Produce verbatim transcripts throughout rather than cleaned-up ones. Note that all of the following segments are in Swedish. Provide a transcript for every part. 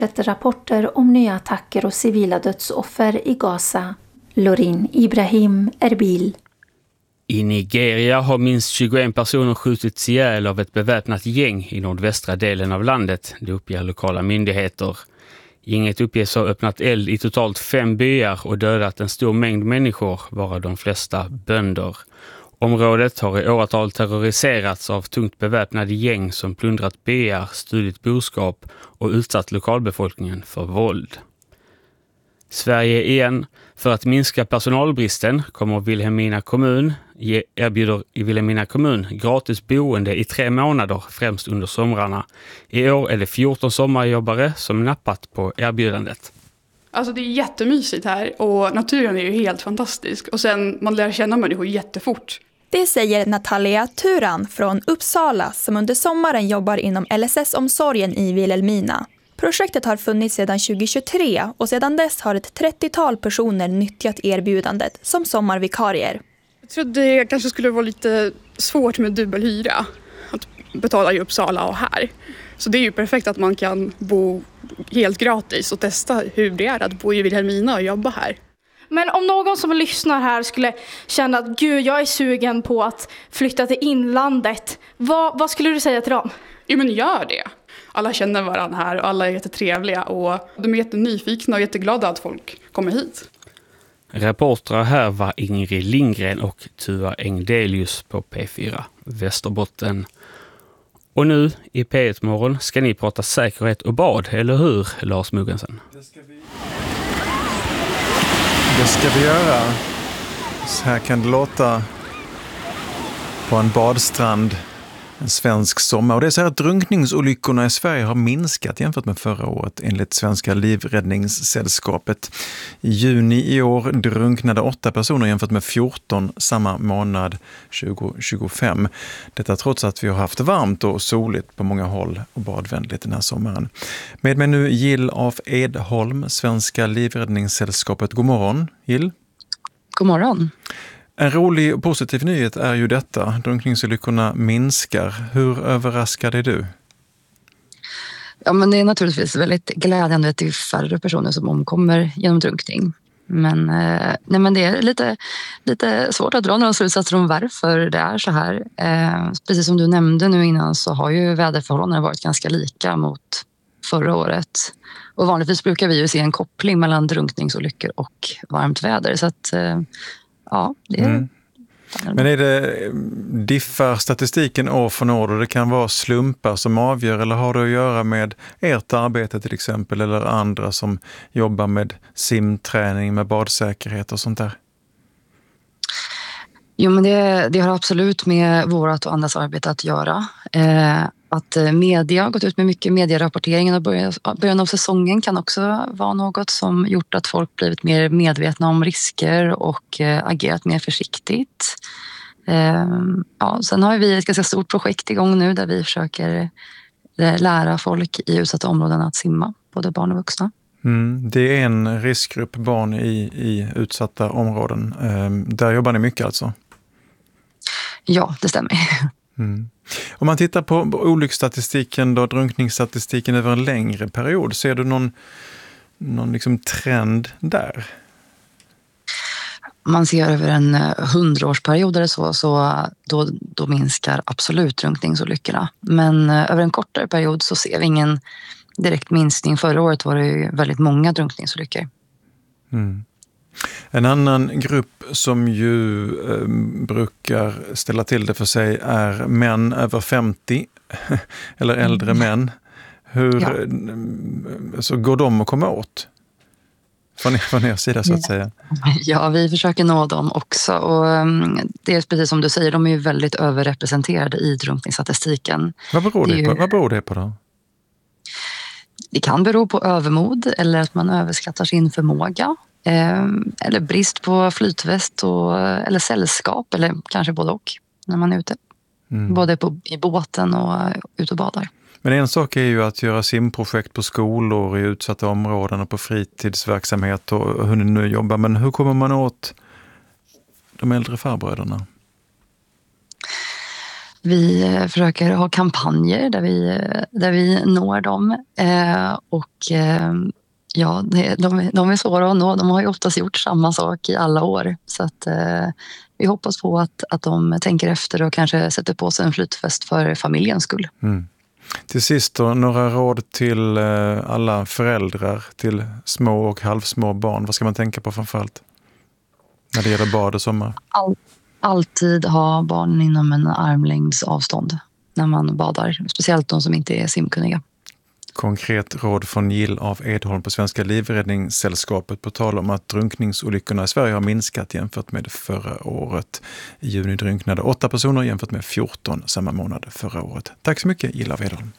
Rapporter om nya attacker och civila dödsoffer i Gaza. Lorin Ibrahim, Erbil. I Nigeria har minst tjugoen personer skjutits ihjäl av ett beväpnat gäng i nordvästra delen av landet, det uppger lokala myndigheter. Gänget uppges ha öppnat eld i totalt fem byar och dödat en stor mängd människor, varav de flesta bönder. Området har i åratal terroriserats av tungt beväpnade gäng som plundrat byar, stulit boskap och utsatt lokalbefolkningen för våld. Sverige igen. För att minska personalbristen kommer Vilhelmina kommun ge, erbjuder i Vilhelmina kommun gratis boende i tre månader, främst under somrarna. I år är det fjorton sommarjobbare som nappat på erbjudandet. Alltså det är jättemysigt här och naturen är ju helt fantastisk. Och sen man lär känna människor jättefort. Det säger Natalia Turan från Uppsala som under sommaren jobbar inom L S S-omsorgen i Vilhelmina. Projektet har funnits sedan tjugohundratjugotre och sedan dess har ett trettiotal personer nyttjat erbjudandet som sommarvikarier. Jag trodde det kanske skulle vara lite svårt med dubbelhyra att betala i Uppsala och här. Så det är ju perfekt att man kan bo helt gratis och testa hur det är att bo i Vilhelmina och jobba här. Men om någon som lyssnar här skulle känna att gud, jag är sugen på att flytta till inlandet, vad, vad skulle du säga till dem? Jo, men gör det. Alla känner varandra här och alla är jättetrevliga och de är jättenyfikna och jätteglada att folk kommer hit. Reportrar här var Ingrid Lindgren och Tua Engdelius på P fyra Västerbotten. Och nu i P ett morgon ska ni prata säkerhet och bad, eller hur, Lars Mugensen? Det ska vi, det ska vi göra. Så här kan det låta på en badstrand en svensk sommar. Och det är så här att drunkningsolyckorna i Sverige har minskat jämfört med förra året enligt Svenska livräddningssällskapet. I juni i år drunknade åtta personer jämfört med fjorton samma månad tjugo tjugofem. Detta trots att vi har haft varmt och soligt på många håll och badvänligt den här sommaren. Med mig nu Jill af Edholm, Svenska livräddningssällskapet. God morgon, Jill. God morgon. En rolig och positiv nyhet är ju detta. Drunkningsolyckorna minskar. Hur överraskad är du? Ja, men det är naturligtvis väldigt glädjande att det är färre personer som omkommer genom drunkning. Men, eh, nej, men det är lite, lite svårt att dra några slutsatser om varför det är så här. Eh, precis som du nämnde nu innan så har ju väderförhållandena varit ganska lika mot förra året. Och vanligtvis brukar vi ju se en koppling mellan drunkningsolyckor och varmt väder. Så att... Eh, Ja, det är... Mm. Men är det diffar statistiken år från år och det kan vara slumpar som avgör, eller har det att göra med ert arbete till exempel eller andra som jobbar med simträning, med badsäkerhet och sånt där? Jo, men det, det har absolut med vårat och andras arbete att göra. Eh, att media har gått ut med mycket medierapporteringen och början, början av säsongen kan också vara något som gjort att folk blivit mer medvetna om risker och eh, agerat mer försiktigt. Eh, ja, sen har vi ett ganska stort projekt igång nu där vi försöker eh, lära folk i utsatta områden att simma, både barn och vuxna. Mm, det är en riskgrupp, barn i, i utsatta områden. Eh, där jobbar ni mycket alltså? Ja, det stämmer. Mm. Om man tittar på olycksstatistiken då, drunkningsstatistiken över en längre period, ser du någon, någon liksom trend där? Man ser över en hundraårsperiod eller så, så då, då minskar absolut drunkningsolyckorna. Men över en kortare period så ser vi ingen direkt minskning. Förra året var det ju väldigt många drunkningsolyckor. Mm. En annan grupp som ju eh, brukar ställa till det för sig är män över femtio eller äldre mm. män. Hur ja. så går de att komma åt? Från er, från er sida så att säga. Ja, vi försöker nå dem också. Och um, det är precis som du säger, de är ju väldigt överrepresenterade i drunkningsstatistiken. Vad beror det, det på? Ju... Vad beror det på då? Det kan bero på övermod eller att man överskattar sin förmåga. Eller brist på flytväst och, eller sällskap eller kanske både och när man är ute. Mm. Både på, i båten och ut och badar. Men en sak är ju att göra simprojekt på skolor i utsatta områden och på fritidsverksamhet och hur ni nu jobbar. Men hur kommer man åt de äldre farbröderna? Vi försöker ha kampanjer där vi, där vi når dem. Eh, och eh, ja, de, de är svåra att nå. De har ju oftast gjort samma sak i alla år. Så att, eh, vi hoppas på att, att de tänker efter och kanske sätter på sig en flytfest för familjens skull. Mm. Till sist då, några råd till alla föräldrar till små och halvsmå barn. Vad ska man tänka på framförallt när det gäller bad och sommar? All, alltid ha barnen inom en armlängds avstånd när man badar. Speciellt de som inte är simkunniga. Konkret råd från Jill av Edholm på Svenska Livräddningssällskapet på tal om att drunkningsolyckorna i Sverige har minskat jämfört med förra året. I juni drunknade åtta personer jämfört med fjorton samma månad förra året. Tack så mycket, Jill av Edholm.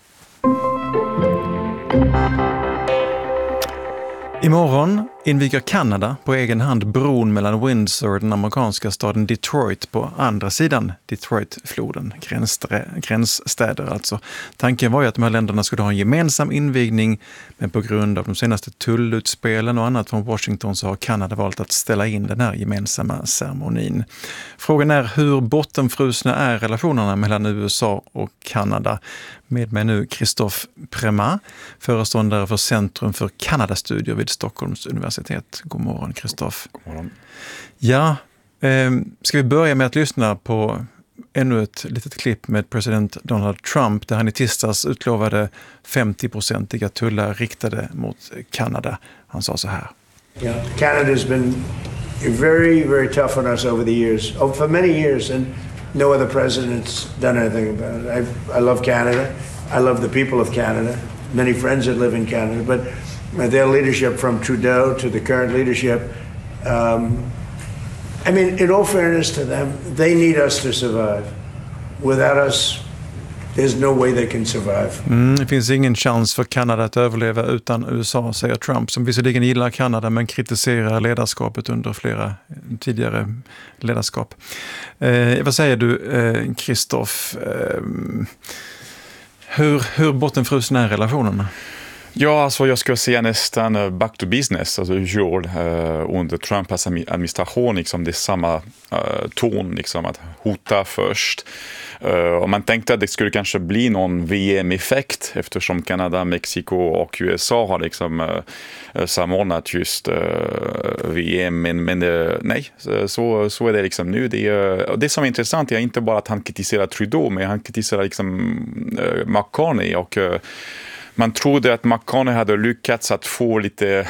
Imorgon inviger Kanada på egen hand bron mellan Windsor och den amerikanska staden Detroit på andra sidan Detroitfloden, gränsstäder alltså. Tanken var ju att de här länderna skulle ha en gemensam invigning, men på grund av de senaste tullutspelen och annat från Washington så har Kanada valt att ställa in den här gemensamma ceremonin. Frågan är hur bottenfrusna är relationerna mellan U S A och Kanada. Med mig nu Christophe Premat, föreståndare för Centrum för Kanadastudier vid Stockholms universitet. God morgon, Christophe. God morgon. Ja, eh, ska vi börja med att lyssna på ännu ett litet klipp med president Donald Trump där han i tisdags utlovade femtio-procentiga tullar riktade mot Kanada. Han sa så här. Yeah, Canada has been very, very tough on us over the years, oh, for many years, and no other president's done anything about it. I, I love Canada. I love the people of Canada. Many friends that live in Canada, but their leadership from Trudeau to the current leadership, um, I mean, in all fairness to them, they need us to survive. Without us, there's no way they can survive. Mm, det finns ingen chans för Kanada att överleva utan U S A, säger Trump, som visserligen gillar Kanada men kritiserar ledarskapet under flera tidigare ledarskap. Eh, vad säger du, eh, Christophe? Eh, hur, hur bottenfrusna är relationerna? Ja, alltså jag skulle säga nästan back to business, alltså usual uh, under Trumps administration, liksom det är samma uh, ton, liksom att hota först. Uh, och man tänkte att det skulle kanske bli någon V M-effekt eftersom Kanada, Mexiko och U S A har liksom uh, samordnat just uh, V M, men, men uh, nej, så, så är det liksom nu. Det, uh, det som är intressant är inte bara att han kritiserar Trudeau, men han kritiserar liksom uh, McCartney och uh, man trodde att McCartney hade lyckats att få lite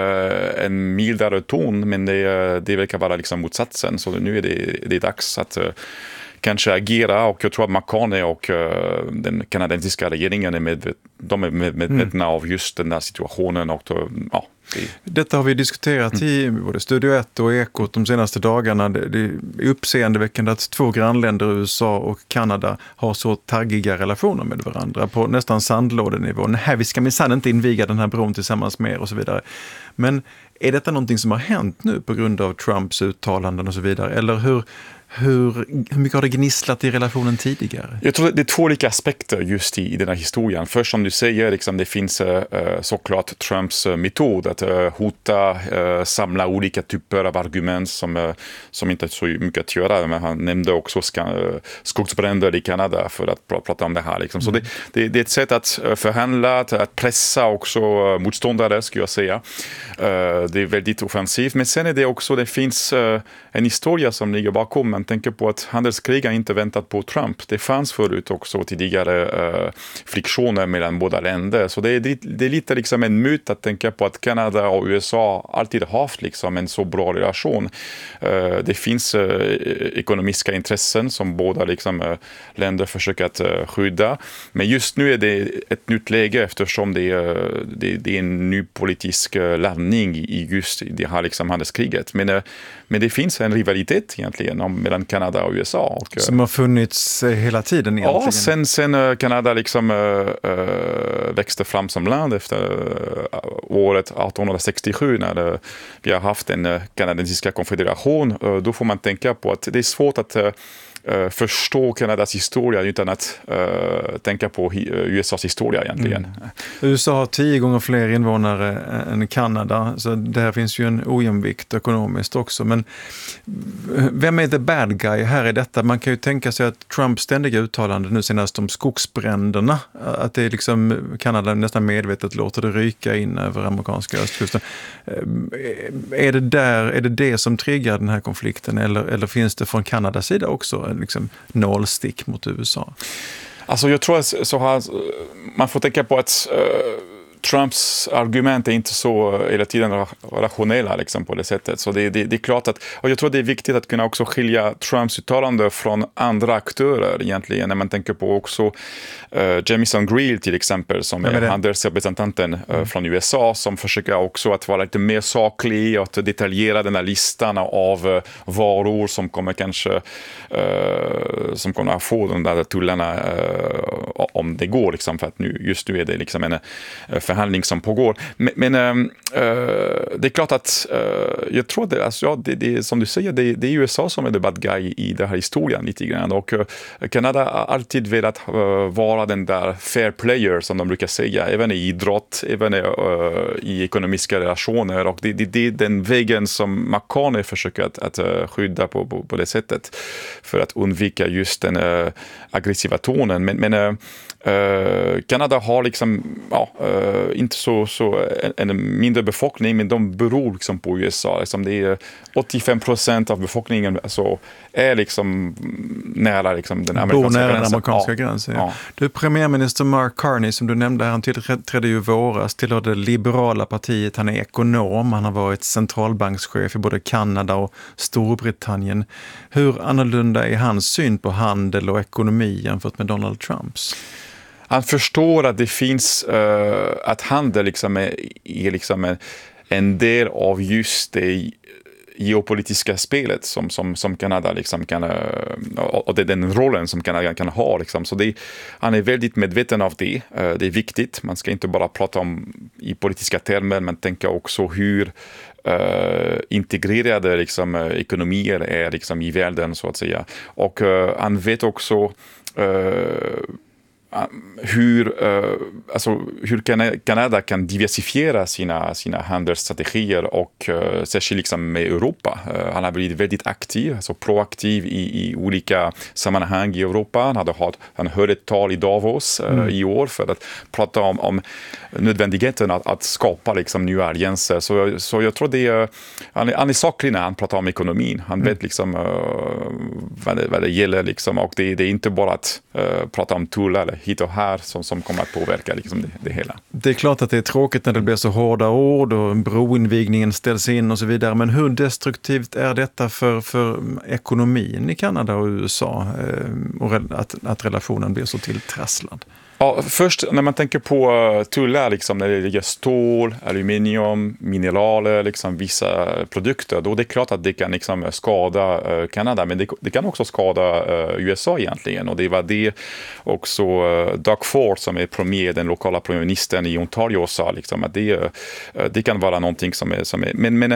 uh, en mildare ton, men det, det verkar vara liksom motsatsen. Så nu är det, det är dags att uh, kanske agera, och jag tror att McCartney och uh, den kanadensiska regeringen är med, de är med, med, medvetna mm. av just den här situationen. Och då, ja, det... Detta har vi diskuterat i mm. både Studio ett och Ekot de senaste dagarna. Det, det är uppseendeväckande att två grannländer, U S A och Kanada, har så taggiga relationer med varandra på nästan sandlådenivå. Nej, vi ska minsann inte inviga den här bron tillsammans med er och så vidare. Men är detta någonting som har hänt nu på grund av Trumps uttalanden och så vidare? Eller hur... Hur, hur mycket har det gnisslat i relationen tidigare? Jag tror att det är två olika aspekter just i, i den här historien. Först som du säger, liksom, det finns uh, såklart Trumps uh, metod att uh, hota, uh, samla olika typer av argument som, uh, som inte har så mycket att göra. Men han nämnde också ska, uh, skogsbränder i Kanada för att pr- prata om det här. Liksom. Så mm. det, det, det är ett sätt att uh, förhandla, att, att pressa också uh, motståndare, skulle jag säga. Uh, det är väldigt offensivt. Men sen är det också, det finns uh, en historia som ligger bakom. Man tänker på att handelskrig har inte väntat på Trump. Det fanns förut också tidigare uh, friktioner mellan båda länder. Så det är, det är lite liksom en myt att tänka på att Kanada och U S A alltid har haft liksom en så bra relation. Uh, det finns uh, ekonomiska intressen som båda liksom, uh, länder försöker att uh, skydda. Men just nu är det ett nytt läge eftersom det är, uh, det, det är en ny politisk uh, laddning i just det här liksom, handelskriget. Men, uh, men det finns en rivalitet egentligen om mellan Kanada och U S A. Och, som har funnits hela tiden egentligen? Ja, sen, sen Kanada liksom äh, växte fram som land efter äh, året arton sextiosju när äh, vi har haft en äh, kanadensiska konfederation. Äh, då får man tänka på att det är svårt att äh, uh, förstå Kanadas historia utan att uh, tänka på U S A:s historia egentligen. Mm. U S A har tio gånger fler invånare än Kanada, så där finns ju en ojämvikt ekonomiskt också. Men vem är the bad guy här i detta? Man kan ju tänka sig att Trumps ständiga uttalande nu senast om skogsbränderna, att det är liksom Kanada nästan medvetet låter det ryka in över amerikanska östkusten. Är det där, är det det som triggar den här konflikten, eller, eller finns det från Kanadas sida också en liksom nålstick mot U S A? Alltså jag tror att så här, man får tänka på att uh, Trumps argument är inte så hela tiden rationella liksom, på det sättet. Så det, det, det är klart att, och jag tror det är viktigt att kunna också skilja Trumps uttalande från andra aktörer egentligen, när man tänker på också uh, Jamison Greal till exempel, som är, är handelsrepresentanten uh, mm. från U S A, som försöker också att vara lite mer saklig och att detaljera den här listan av uh, varor som kommer kanske uh, som kommer att få de där tullarna uh, om det går liksom, för att nu, just nu är det liksom en uh, förhandling som pågår. Men, men äh, det är klart att äh, jag tror det, alltså, ja, det, det, som du säger, det, det är U S A som är the bad guy i den här historien lite grann. Och äh, Kanada har alltid velat äh, vara den där fair player som de brukar säga, även i idrott, även äh, i ekonomiska relationer. Och det, det, det är den vägen som McCartney försöker att, att äh, skydda på, på, på det sättet, för att undvika just den äh, aggressiva tonen. Men, men äh, Uh, Kanada har liksom ja, uh, inte så, så en, en mindre befolkning, men de beror liksom på U S A. Liksom det är åttiofem procent av befolkningen alltså, är liksom nära liksom den amerikanska nära gränsen. Den amerikanska ja. gränsen ja. Ja. Du, premiärminister Mark Carney, som du nämnde, han tillträdde ju våras, tillhörde det liberala partiet. Han är ekonom, han har varit centralbankschef i både Kanada och Storbritannien. Hur annorlunda är hans syn på handel och ekonomi jämfört med Donald Trumps? Han förstår att det finns, uh, att handel liksom är, är liksom en, en del av just det geopolitiska spelet som, som, som Kanada liksom kan, uh, och det är den rollen som Kanada kan ha. Liksom. Så det, han är väldigt medveten av det. Uh, det är viktigt. Man ska inte bara prata om i politiska termer, men tänka också hur Uh, integrerade liksom, uh, ekonomier är liksom, i världen så att säga. Och uh, han vet också uh, hur, uh, alltså, hur Kanada kan diversifiera sina, sina handelsstrategier och uh, särskilt liksom med Europa. Uh, han har blivit väldigt aktiv, alltså proaktiv i, i olika sammanhang i Europa. Han, hade haft, han hörde ett tal i Davos uh, mm. i år för att prata om, om nödvändigheten att, att skapa liksom, nya allianser. Så, så jag tror det är, han är, han är saklig när han pratar om ekonomin. Han mm. vet liksom, uh, vad, det, vad det gäller liksom, och det, det är inte bara att uh, prata om tullar hit och här som, som kommer att påverka liksom det, det hela. Det är klart att det är tråkigt när det blir så hårda ord och broinvigningen ställs in och så vidare, men hur destruktivt är detta för, för ekonomin i Kanada och U S A eh, och att, att relationen blir så tilltrasslad? Ja, först när man tänker på uh, tullar, liksom, när det ligger stål, aluminium, mineraler, liksom, vissa produkter, då är det klart att det kan liksom, skada uh, Kanada, men det, det kan också skada uh, U S A egentligen. Och det var det också uh, Doug Ford, som är premier, den lokala premiärministern i Ontario, sa liksom, att det, uh, det kan vara någonting som är... Som är men men uh,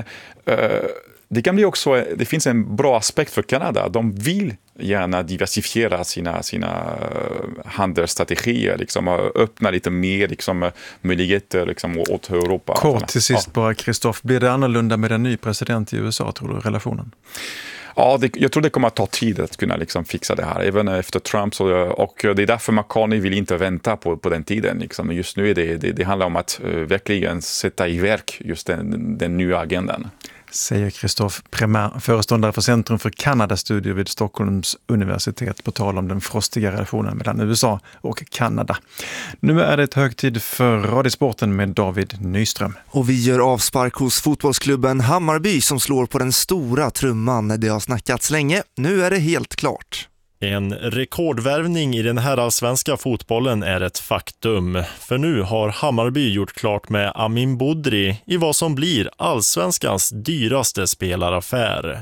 det kan bli också, det finns en bra aspekt för Kanada. De vill gärna diversifiera sina, sina handelsstrategier, liksom, och öppna lite mer liksom, möjligheter liksom, åt Europa. Kort till sist ja. bara, Christoph, blir det annorlunda med en ny president i U S A, tror du, relationen? Ja, det, jag tror det kommer att ta tid att kunna liksom fixa det här, även efter Trump. Så, och det är därför McCartney vill inte vänta på, på den tiden. Liksom. Just nu är det, det, det handlar om att uh, verkligen sätta i verk just den, den nya agendan. Säger Christoph Premar, föreståndare för Centrum för Kanadastudier vid Stockholms universitet, på tal om den frostiga relationen mellan U S A och Kanada. Nu är det hög tid för Radiosporten med David Nyström. Och vi gör avspark hos fotbollsklubben Hammarby som slår på den stora trumman. Det har snackats länge, nu är det helt klart. En rekordvärvning i den här allsvenska fotbollen är ett faktum. För nu har Hammarby gjort klart med Amin Budri i vad som blir allsvenskans dyraste spelaraffär.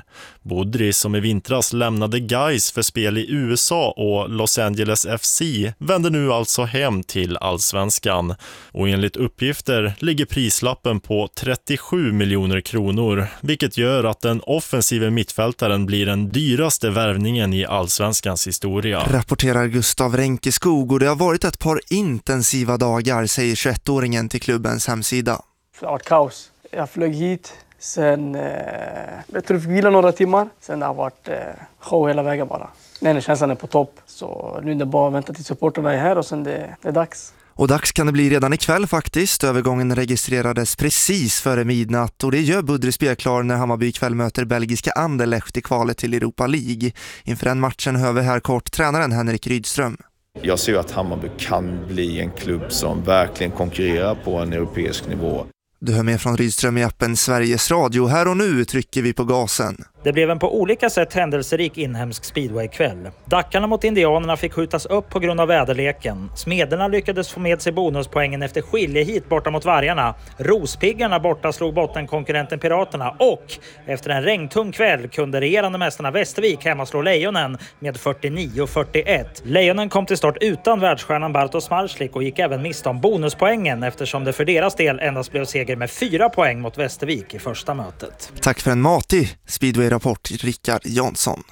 Budry, som i vintras lämnade Gais för spel i U S A och Los Angeles F C, vänder nu alltså hem till Allsvenskan. Och enligt uppgifter ligger prislappen på trettiosju miljoner kronor, vilket gör att den offensiva mittfältaren blir den dyraste värvningen i Allsvenskans historia. Rapporterar Gustav Ränkeskog, och det har varit ett par intensiva dagar, säger tjugoettåringen till klubbens hemsida. Det har varit kaos. Jag flög hit, sen eh, jag tror vi fick vila några timmar, sen det har varit eh, show hela vägen bara. Nej, känslan är på topp, så nu är det bara att vänta till supporterna är här och sen det, det är dags. Och dags kan det bli redan ikväll faktiskt. Övergången registrerades precis före midnatt och det gör Budry spelklar när Hammarby ikväll möter belgiska Anderlecht i kvalet till Europa League. Inför den matchen hör vi här kort tränaren Henrik Rydström. Jag ser att Hammarby kan bli en klubb som verkligen konkurrerar på en europeisk nivå. Du hör med från Rydström i appen Sveriges Radio. Här och nu trycker vi på gasen. Det blev en på olika sätt händelserik inhemsk speedway-kväll. Dackarna mot indianerna fick skjutas upp på grund av väderleken. Smederna lyckades få med sig bonuspoängen efter skiljehit borta mot Vargarna. Rospiggarna borta slog bottenkonkurrenten Piraterna. Och efter en regntung kväll kunde regerande mästarna Västervik hemma slå Lejonen med fyrtionio fyrtioett. Lejonen kom till start utan världsstjärnan Bartosz Marslik och gick även miste om bonuspoängen eftersom det för deras del endast blev seger med fyra poäng mot Västervik i första mötet. Tack för en matig speedway-rapport, Rickard Jansson.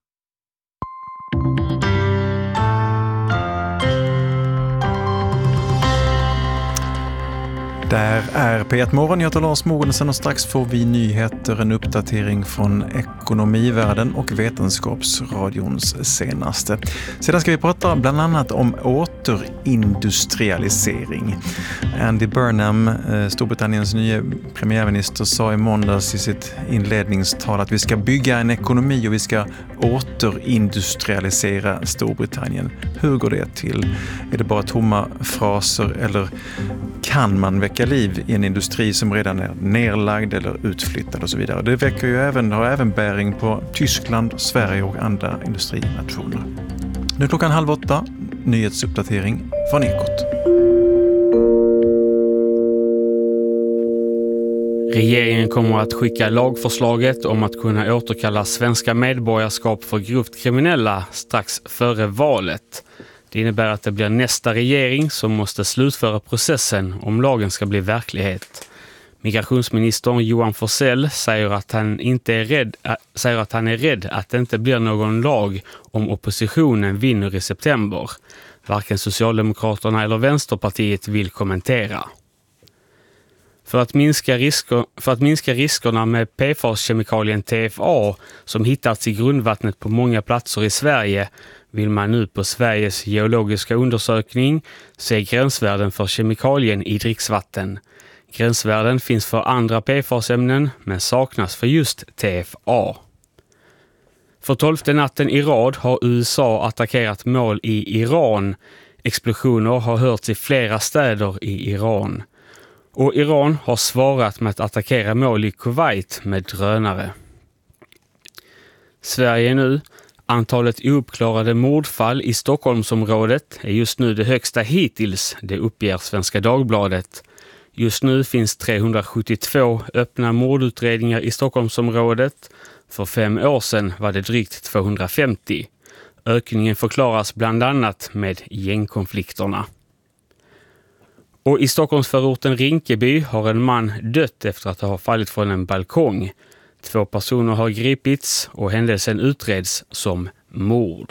Där är P ett Morgon, jag heter Lars Mogensen och strax får vi nyheter, en uppdatering från ekonomivärlden och vetenskapsradions senaste. Sedan ska vi prata bland annat om återindustrialisering. Andy Burnham, Storbritanniens nya premiärminister, sa i måndags i sitt inledningstal att vi ska bygga en ekonomi och vi ska återindustrialisera Storbritannien. Hur går det till? Är det bara tomma fraser eller kan man väcka liv i en industri som redan är nerlagd eller utflyttad och så vidare? Det väcker ju även, har även bäring på Tyskland, Sverige och andra industrinationer. Nu klockan halv åtta, nyhetsuppdatering från Ekot. Regeringen kommer att skicka lagförslaget om att kunna återkalla svenska medborgarskap för grovt kriminella strax före valet. Det innebär att det blir nästa regering som måste slutföra processen om lagen ska bli verklighet. Migrationsministern Johan Forssell säger att han inte är rädd, äh, säger att han är rädd att det inte blir någon lag om oppositionen vinner i september. Varken Socialdemokraterna eller Vänsterpartiet vill kommentera. För att minska, risker, för att minska riskerna med P F A-kemikalien T F A som hittats i grundvattnet på många platser i Sverige vill man nu på Sveriges geologiska undersökning se gränsvärden för kemikalien i dricksvatten. Gränsvärden finns för andra P F A-ämnen men saknas för just T F A. För tolfte natten i rad har U S A attackerat mål i Iran. Explosioner har hörts i flera städer i Iran. Och Iran har svarat med att attackera mål i Kuwait med drönare. Sverige nu. Antalet ouppklarade mordfall i Stockholmsområdet är just nu det högsta hittills, det uppger Svenska Dagbladet. Just nu finns trehundrasjuttiotvå öppna mordutredningar i Stockholmsområdet. För fem år sedan var det drygt tvåhundrafemtio. Ökningen förklaras bland annat med gängkonflikterna. Och i Stockholmsförorten Rinkeby har en man dött efter att ha fallit från en balkong. Två personer har gripits och händelsen utreds som mord.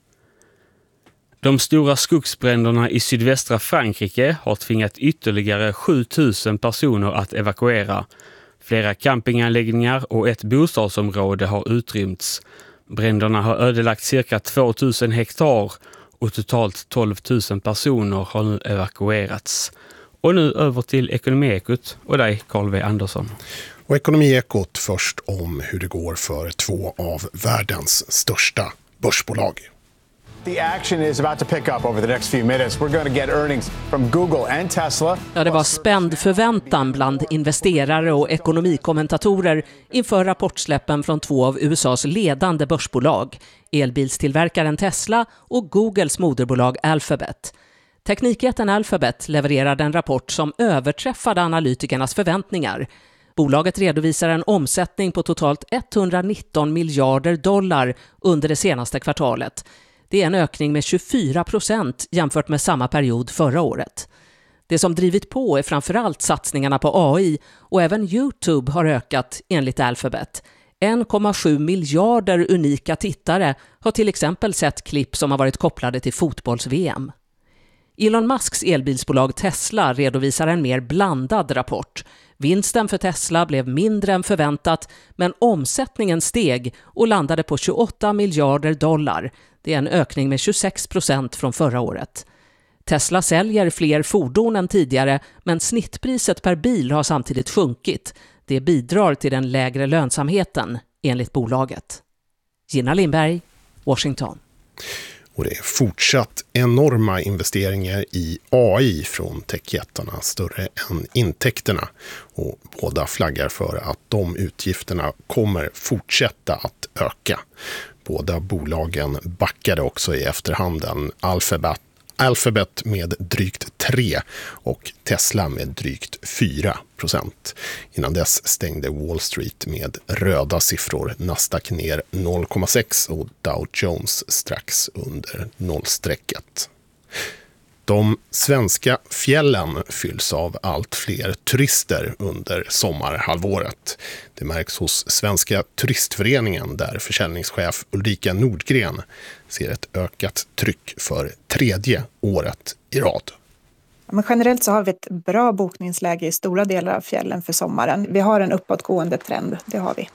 De stora skogsbränderna i sydvästra Frankrike har tvingat ytterligare sjutusen personer att evakuera. Flera campinganläggningar och ett bostadsområde har utrymts. Bränderna har ödelagt cirka tvåtusen hektar och totalt tolvtusen personer har nu evakuerats. Och nu över till Ekonomiekot och dig, Carl V. Andersson. Och Ekonomiekot först om hur det går för två av världens största börsbolag. The action is about to pick up over the next few minutes. We're going to get earnings from Google and Tesla. Ja, det var spänd förväntan bland investerare och ekonomikommentatorer inför rapportsläppen från två av U S A:s ledande börsbolag, elbilstillverkaren Tesla och Googles moderbolag Alphabet. Teknikjätten Alphabet levererade en rapport som överträffade analytikernas förväntningar. Bolaget redovisar en omsättning på totalt etthundranitton miljarder dollar under det senaste kvartalet. Det är en ökning med tjugofyra procent jämfört med samma period förra året. Det som drivit på är framförallt satsningarna på A I och även YouTube har ökat enligt Alphabet. en komma sju miljarder unika tittare har till exempel sett klipp som har varit kopplade till fotbolls-V M. Elon Musks elbilsbolag Tesla redovisar en mer blandad rapport. Vinsten för Tesla blev mindre än förväntat, men omsättningen steg och landade på tjugoåtta miljarder dollar. Det är en ökning med tjugosex procent från förra året. Tesla säljer fler fordon än tidigare, men snittpriset per bil har samtidigt sjunkit. Det bidrar till den lägre lönsamheten, enligt bolaget. Gina Lindberg, Washington. Och det är fortsatt enorma investeringar i A I från techjättarna, större än intäkterna. Och båda flaggar för att de utgifterna kommer fortsätta att öka. Båda bolagen backade också i efterhanden. Alphabet Alphabet med drygt tre och Tesla med drygt fyra procent. Innan dess stängde Wall Street med röda siffror. Nasdaq ner noll komma sex och Dow Jones strax under nollstrecket. De svenska fjällen fylls av allt fler turister under sommarhalvåret. Det märks hos Svenska turistföreningen där försäljningschef Ulrika Nordgren ser ett ökat tryck för tredje året i rad. Men generellt så har vi ett bra bokningsläge i stora delar av fjällen för sommaren. Vi har en uppåtgående trend, det har vi.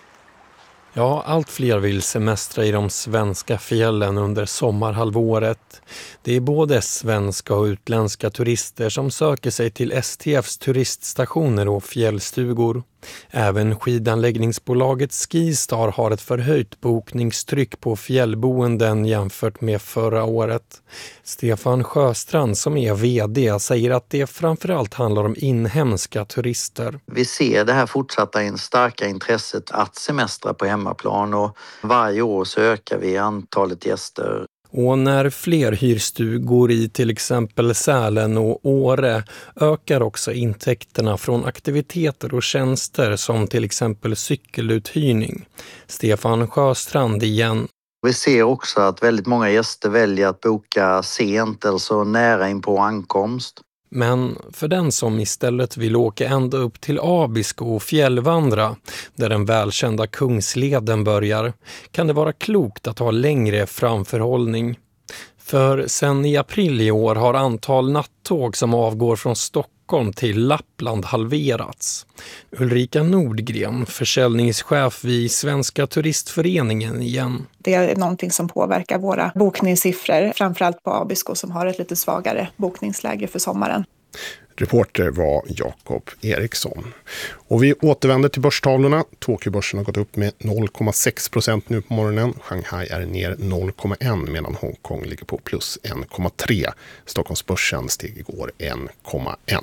Ja, allt fler vill semestra i de svenska fjällen under sommarhalvåret. Det är både svenska och utländska turister som söker sig till S T F:s turiststationer och fjällstugor. Även skidanläggningsbolaget Skistar har ett förhöjt bokningstryck på fjällboenden jämfört med förra året. Stefan Sjöstrand som är vd säger att det framförallt handlar om inhemska turister. Vi ser det här fortsatta in starka intresset att semestra på hemmaplan och varje år så ökar vi antalet gäster. Och när fler hyrstugor i till exempel Sälen och Åre ökar också intäkterna från aktiviteter och tjänster som till exempel cykeluthyrning. Stefan Sjöstrand igen. Vi ser också att väldigt många gäster väljer att boka sent eller så nära in på ankomst. Men för den som istället vill åka ända upp till Abisko och fjällvandra, där den välkända Kungsleden börjar, kan det vara klokt att ha längre framförhållning. För sen i april i år har antal nattåg som avgår från Stockholm till Lappland halverats. Ulrika Nordgren, försäljningschef vid Svenska turistföreningen igen. Det är någonting som påverkar våra bokningssiffror, framförallt på Abisko som har ett lite svagare bokningsläge för sommaren. Reporter var Jakob Eriksson. Och vi återvänder till börstavlorna. Tokyobörsen har gått upp med noll komma sex procent nu på morgonen. Shanghai är ner noll komma ett medan Hongkong ligger på plus en komma tre. Stockholmsbörsen steg igår en komma ett.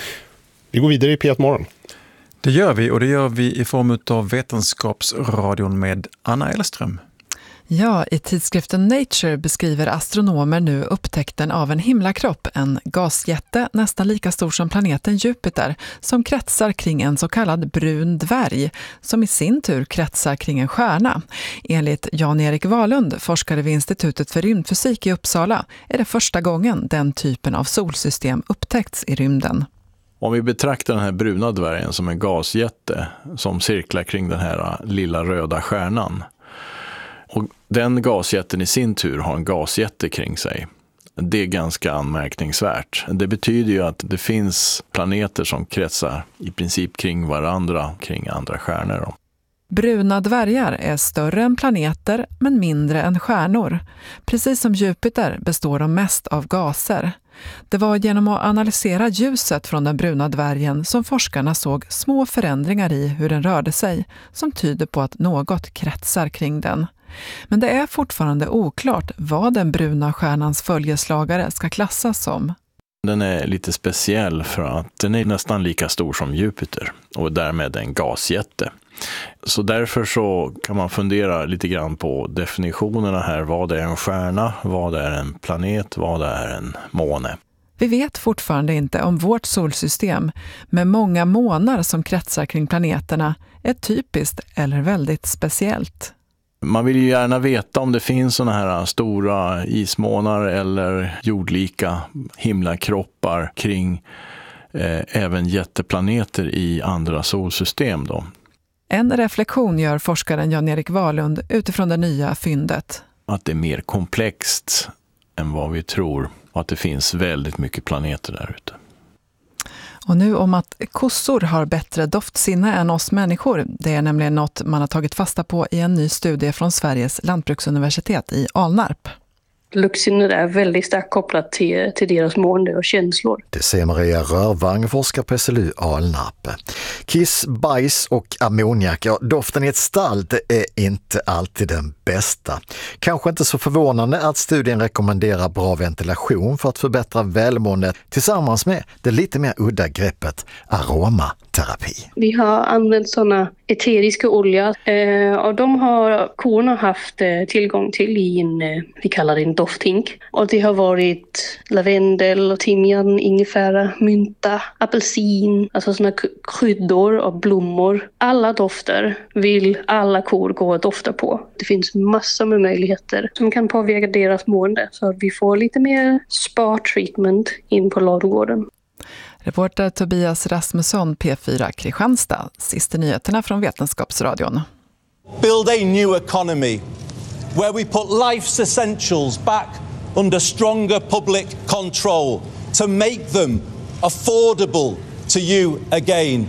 Vi går vidare i P ett Morgon. Det gör vi, och det gör vi i form av Vetenskapsradion med Anna Elström. Ja, i tidskriften Nature beskriver astronomer nu upptäckten av en himlakropp, en gasjätte nästan lika stor som planeten Jupiter, som kretsar kring en så kallad brun dvärg, som i sin tur kretsar kring en stjärna. Enligt Jan-Erik Wahlund, forskare vid Institutet för rymdfysik i Uppsala, är det första gången den typen av solsystem upptäckts i rymden. Om vi betraktar den här bruna dvärgen som en gasjätte som cirklar kring den här lilla röda stjärnan, och den gasjätten i sin tur har en gasjätte kring sig. Det är ganska anmärkningsvärt. Det betyder ju att det finns planeter som kretsar i princip kring varandra, kring andra stjärnor då. Bruna dvärgar är större än planeter men mindre än stjärnor. Precis som Jupiter består de mest av gaser. Det var genom att analysera ljuset från den bruna dvärgen som forskarna såg små förändringar i hur den rörde sig, som tyder på att något kretsar kring den. Men det är fortfarande oklart vad den bruna stjärnans följeslagare ska klassas som. Den är lite speciell för att den är nästan lika stor som Jupiter och därmed en gasjätte. Så därför så kan man fundera lite grann på definitionerna här. Vad är en stjärna? Vad är en planet? Vad är en måne? Vi vet fortfarande inte om vårt solsystem, med många månar som kretsar kring planeterna, är typiskt eller väldigt speciellt. Man vill ju gärna veta om det finns såna här stora ismånar eller jordlika himlakroppar kring eh, även jätteplaneter i andra solsystem då. En reflektion gör forskaren Jan-Erik Wahlund utifrån det nya fyndet. Att det är mer komplext än vad vi tror och att det finns väldigt mycket planeter där ute. Och nu om att kossor har bättre doftsinne än oss människor. Det är nämligen något man har tagit fasta på i en ny studie från Sveriges lantbruksuniversitet i Alnarp. Luktsinnet är väldigt starkt kopplat till, till deras mående och känslor. Det säger Maria Rörvang, forskar på S L U Alnarp. Kiss, bajs och ammoniak, ja, doften i ett stall är inte alltid den bästa. Kanske inte så förvånande att studien rekommenderar bra ventilation för att förbättra välmåendet tillsammans med det lite mer udda greppet aromaterapi. Vi har använt sådana eteriska olja eh, och de har korna haft eh, tillgång till i en, eh, vi kallar det en dofthink. Och det har varit lavendel, timjan, ingefära, mynta, apelsin, alltså sådana kryddor och blommor. Alla dofter vill alla kor gå och dofta på. Det finns massor med möjligheter som kan påverka deras mående så att vi får lite mer spa-treatment in på ladugården. Reporter Tobias Rasmusson, P fyra Kristianstad. Sista nyheterna från Vetenskapsradion. Build a new economy where we put life's essentials back under stronger public control to make them affordable to you again.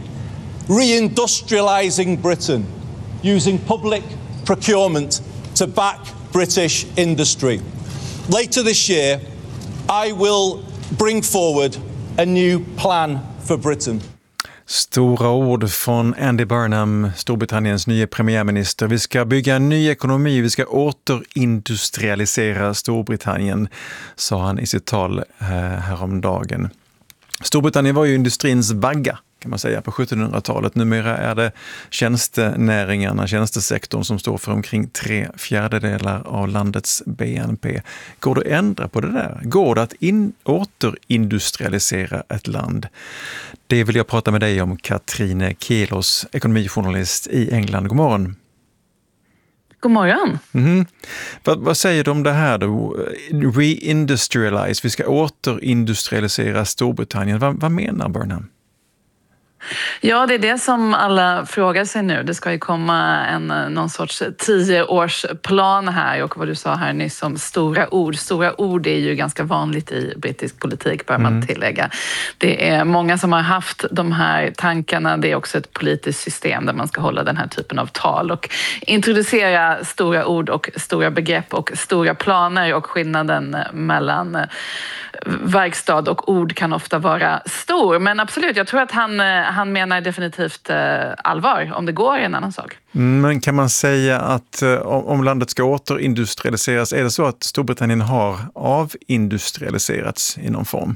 Reindustrializing Britain using public procurement to back British industry. Later this year, I will bring forward a new plan for Britain. Stora ord från Andy Burnham, Storbritanniens nya premiärminister. Vi ska bygga en ny ekonomi, vi ska återindustrialisera Storbritannien, sa han i sitt tal häromdagen. Storbritannien var ju industrins vagga, kan man säga, på sjuttonhundratalet. Numera är det tjänstenäringarna, tjänstesektorn som står för omkring tre fjärdedelar av landets B N P. Går det att ändra på det där? Går det att in, återindustrialisera ett land? Det vill jag prata med dig om, Katrine Kelos, ekonomijournalist i England. God morgon. God morgon. Mm. Vad, vad säger du om det här då? Reindustrialize, vi ska återindustrialisera Storbritannien. Vad, vad menar Burnham? Ja, det är det som alla frågar sig nu. Det ska ju komma en någon sorts tioårsplan här, och vad du sa här nyss om stora ord. Stora ord är ju ganska vanligt i brittisk politik, bör man mm. tillägga. Det är många som har haft de här tankarna. Det är också ett politiskt system där man ska hålla den här typen av tal och introducera stora ord och stora begrepp och stora planer, och skillnaden mellan verkstad och ord kan ofta vara stor. Men absolut, jag tror att han, han menar definitivt allvar. Om det går är en annan sak. Men kan man säga att om landet ska återindustrialiseras, är det så att Storbritannien har avindustrialiserats i någon form?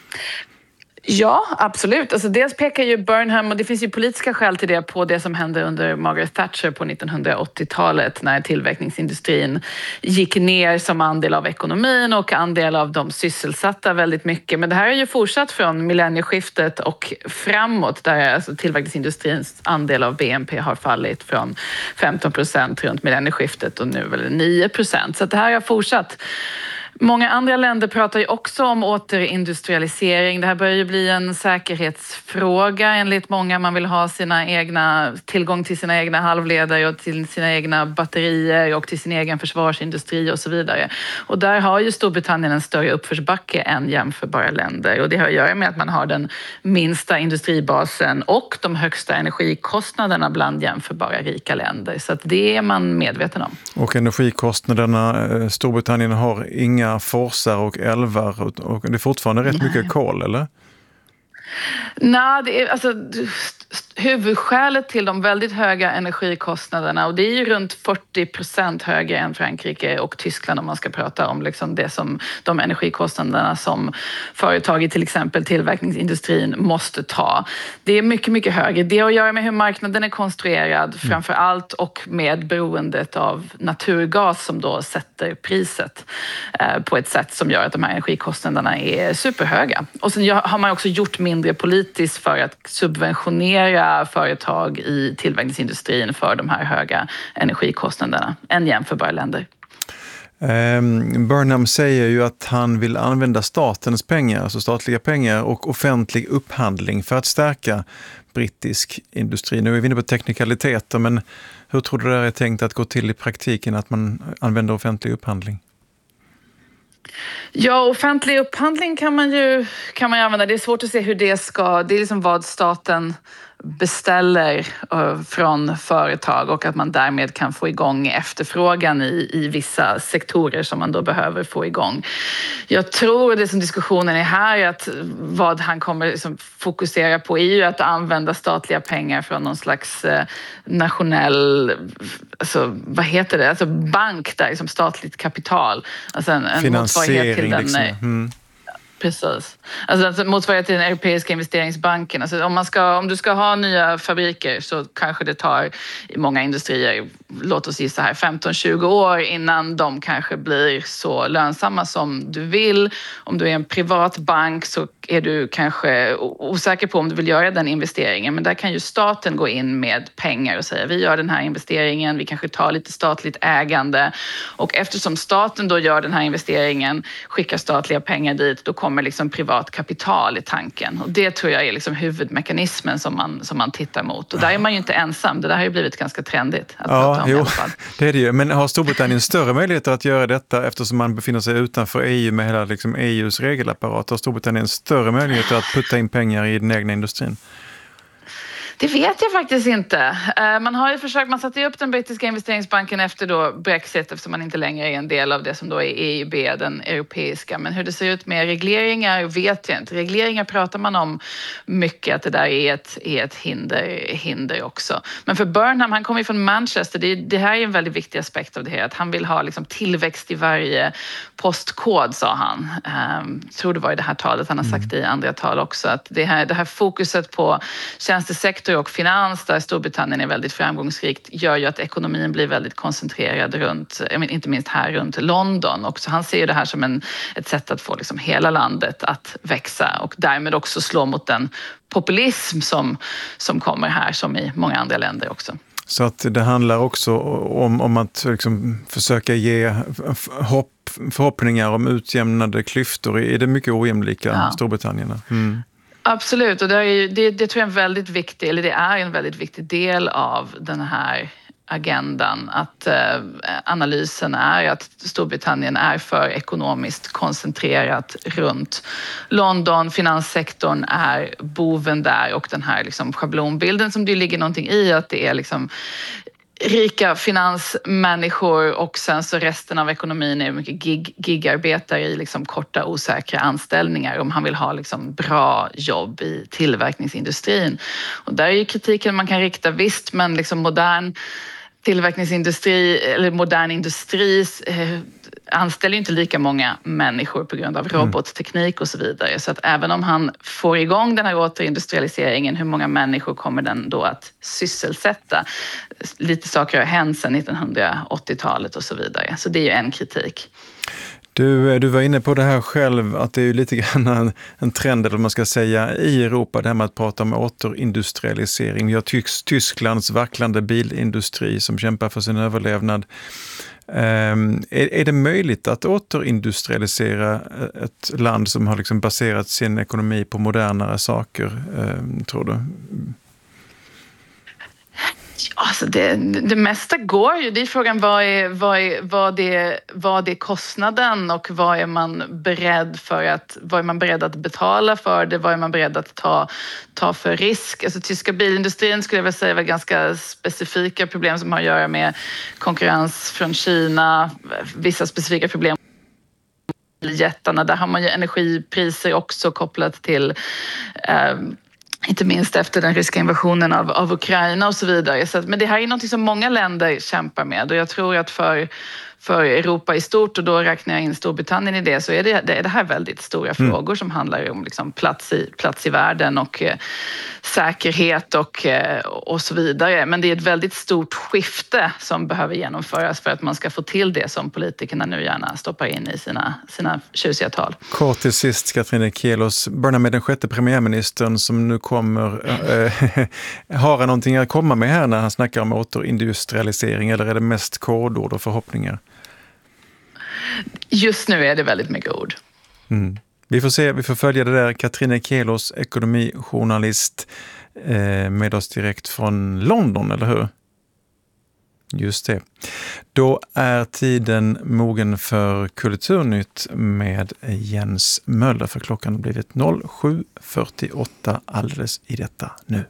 Ja, absolut. Alltså dels pekar ju Burnham, och det finns ju politiska skäl till det, på det som hände under Margaret Thatcher på nittonhundraåttiotalet när tillverkningsindustrin gick ner som andel av ekonomin och andel av de sysselsatta väldigt mycket. Men det här är ju fortsatt från millennieskiftet och framåt, där alltså tillverkningsindustrins andel av B N P har fallit från femton procent runt millennieskiftet och nu väl nio procent. Så det här har fortsatt. Många andra länder pratar ju också om återindustrialisering. Det här börjar ju bli en säkerhetsfråga enligt många. Man vill ha sina egna, tillgång till sina egna halvledare och till sina egna batterier och till sin egen försvarsindustri och så vidare. Och där har ju Storbritannien en större uppförsbacke än jämförbara länder. Och det har att göra med att man har den minsta industribasen och de högsta energikostnaderna bland jämförbara rika länder. Så att det är man medveten om. Och energikostnaderna, Storbritannien har inga forsar och älvar, och det är fortfarande rätt mycket kol, eller? Nej, det är, alltså, huvudskälet till de väldigt höga energikostnaderna, och det är ju runt fyrtio procent högre än Frankrike och Tyskland om man ska prata om liksom det som, de energikostnaderna som företag i till exempel tillverkningsindustrin måste ta. Det är mycket, mycket högre. Det har att göra med hur marknaden är konstruerad framför allt, och med beroendet av naturgas som då sätter priset eh, på ett sätt som gör att de här energikostnaderna är superhöga. Och sen har man också gjort mindre politiskt för att subventionera företag i tillverkningsindustrin för de här höga energikostnaderna än jämförbara länder. Um, Burnham säger ju att han vill använda statens pengar, alltså statliga pengar och offentlig upphandling för att stärka brittisk industri. Nu är vi inne på teknikaliteter, men hur tror du det är tänkt att gå till i praktiken att man använder offentlig upphandling? Ja, offentlig upphandling kan man ju kan man ju använda. Det är svårt att se hur det ska... Det är liksom vad staten beställer från företag, och att man därmed kan få igång efterfrågan i, i vissa sektorer som man då behöver få igång. Jag tror det som diskussionen är här är att vad han kommer liksom fokusera på är ju att använda statliga pengar från någon slags nationell, alltså vad heter det, alltså bank där, liksom statligt kapital. Alltså en, en motsvarighet till den... Liksom. Mm. Precis. Alltså, alltså motsvarighet till den europeiska investeringsbanken. Alltså, om, man ska, om du ska ha nya fabriker så kanske det tar i många industrier, låt oss gissa här, femton tjugo år innan de kanske blir så lönsamma som du vill. Om du är en privat bank så är du kanske osäker på om du vill göra den investeringen. Men där kan ju staten gå in med pengar och säga vi gör den här investeringen, vi kanske tar lite statligt ägande. Och eftersom staten då gör den här investeringen, skickar statliga pengar dit, då kommer liksom privat kapital i tanken. Och det tror jag är liksom huvudmekanismen som man, som man tittar mot. Och där är man ju inte ensam. Det där har ju blivit ganska trendigt att ja, prata om jo, i alla fall. Det är det ju. Men har Storbritannien större möjligheter att göra detta eftersom man befinner sig utanför E U med hela liksom E U:s regelapparat? Har Storbritannien större möjligheter att putta in pengar i den egna industrin? Det vet jag faktiskt inte. Man har ju försökt, man satte upp den brittiska investeringsbanken efter då Brexit, eftersom man inte längre är en del av det som då är E I B, den europeiska. Men hur det ser ut med regleringar vet jag inte. Regleringar pratar man om mycket, att det där är ett, är ett hinder, hinder också. Men för Burnham, han kommer ju från Manchester, det, det här är en väldigt viktig aspekt av det här. Att han vill ha liksom tillväxt i varje postkod, sa han. Um, tror det var i det här talet, han har sagt det i andra tal också. Att det här, det här fokuset på tjänstesektor och finans, där Storbritannien är väldigt framgångsrikt, gör ju att ekonomin blir väldigt koncentrerad runt, inte minst här runt London. Och så han ser ju det här som en, ett sätt att få liksom hela landet att växa och därmed också slå mot den populism som, som kommer här, som i många andra länder också. Så att det handlar också om, om att liksom försöka ge hopp, förhoppningar om utjämnade klyftor i det mycket ojämlika ja. Storbritannien. Mm. Absolut, och det, är ju, det, det tror jag är en väldigt viktig, eller det är en väldigt viktig del av den här agendan. Att eh, analysen är att Storbritannien är för ekonomiskt koncentrerat runt London. Finanssektorn är boven där, och den här liksom schablonbilden som det ligger någonting i, att det är liksom rika finansmänniskor och sen så resten av ekonomin är mycket gig, gigarbetare i liksom korta osäkra anställningar om han vill ha liksom bra jobb i tillverkningsindustrin. Och där är ju kritiken man kan rikta, visst, men liksom modern tillverkningsindustri eller modern industri eh, anställer ju inte lika många människor på grund av robotteknik och så vidare. Så att även om han får igång den här återindustrialiseringen, hur många människor kommer den då att sysselsätta? Lite saker har hänt sedan nittonhundraåttiotalet och så vidare. Så det är ju en kritik. Du, du var inne på det här själv, att det är lite grann en, en trend, eller man ska säga, i Europa, det här med att prata om återindustrialisering. Vi har Tysk, Tysklands vacklande bilindustri som kämpar för sin överlevnad. Um, är, är det möjligt att återindustrialisera ett land som har liksom baserat sin ekonomi på modernare saker, um, tror du? Alltså det, det mesta går ju. Det är frågan vad är, vad är, vad är, vad är kostnaden och vad är man beredd för att, vad är man beredd att betala för det, vad är man beredd att ta, ta för risk. Alltså tyska bilindustrin skulle jag väl säga var ganska specifika problem som har att göra med konkurrens från Kina, vissa specifika problem. Jättarna, där har man ju energipriser också kopplat till eh, Inte minst efter den ryska invasionen av, av Ukraina och så vidare. Så att, men det här är något som många länder kämpar med. Och jag tror att för, för Europa i stort, och då räknar jag in Storbritannien i det, så är det, det, är det här väldigt stora mm. frågor som handlar om liksom plats, i, plats i världen och eh, säkerhet och, eh, och så vidare. Men det är ett väldigt stort skifte som behöver genomföras för att man ska få till det som politikerna nu gärna stoppar in i sina, sina tjusiga tal. Kort till sist, Katarina Kelos, börjar med den sjätte premiärministern som nu kommer. Äh, har han någonting att komma med här när han snackar om återindustrialisering, eller är det mest kodord och förhoppningar? Just nu är det väldigt mycket ord. Mm. Vi får se, vi får följa det där. Katarina Kelos, ekonomijournalist, eh, med oss direkt från London, eller hur? Just det. Då är tiden mogen för Kulturnytt med Jens Möller, för klockan har blivit sju fyrtioåtta alldeles i detta nu.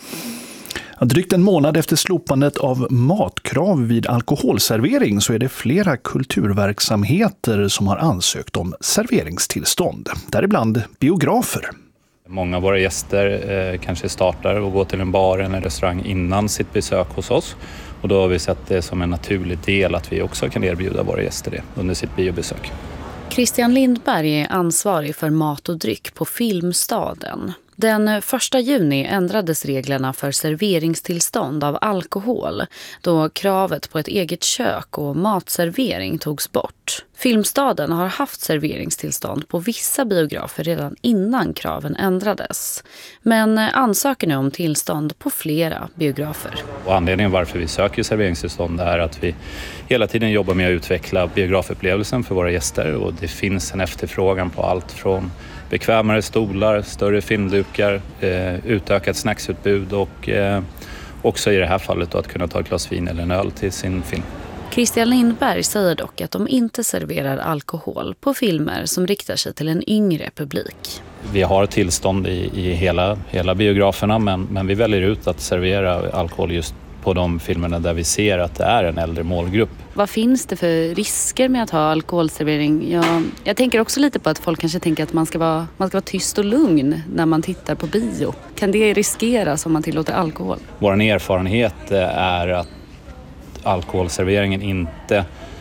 Drygt en månad efter slopandet av matkrav vid alkoholservering så är det flera kulturverksamheter som har ansökt om serveringstillstånd, däribland biografer. Många av våra gäster eh, kanske startar och går till en bar eller en restaurang innan sitt besök hos oss. Och då har vi sett det som en naturlig del att vi också kan erbjuda våra gäster det under sitt biobesök. Christian Lindberg är ansvarig för mat och dryck på Filmstaden. Den första juni ändrades reglerna för serveringstillstånd av alkohol då kravet på ett eget kök och matservering togs bort. Filmstaden har haft serveringstillstånd på vissa biografer redan innan kraven ändrades. Men ansöker nu om tillstånd på flera biografer. Och anledningen varför vi söker serveringstillstånd är att vi hela tiden jobbar med att utveckla biografupplevelsen för våra gäster. Och det finns en efterfrågan på allt från bekvämare stolar, större filmdukar, eh, utökat snacksutbud och eh, också i det här fallet då att kunna ta ett glas vin eller en öl till sin film. Christian Lindberg säger dock att de inte serverar alkohol på filmer som riktar sig till en yngre publik. Vi har tillstånd i, i hela, hela biograferna men, men vi väljer ut att servera alkohol just på de filmerna där vi ser att det är en äldre målgrupp. Vad finns det för risker med att ha alkoholservering? Jag, jag tänker också lite på att folk kanske tänker att man ska, vara, man ska vara tyst och lugn när man tittar på bio. Kan det riskeras om man tillåter alkohol? Vår erfarenhet är att alkoholserveringen inte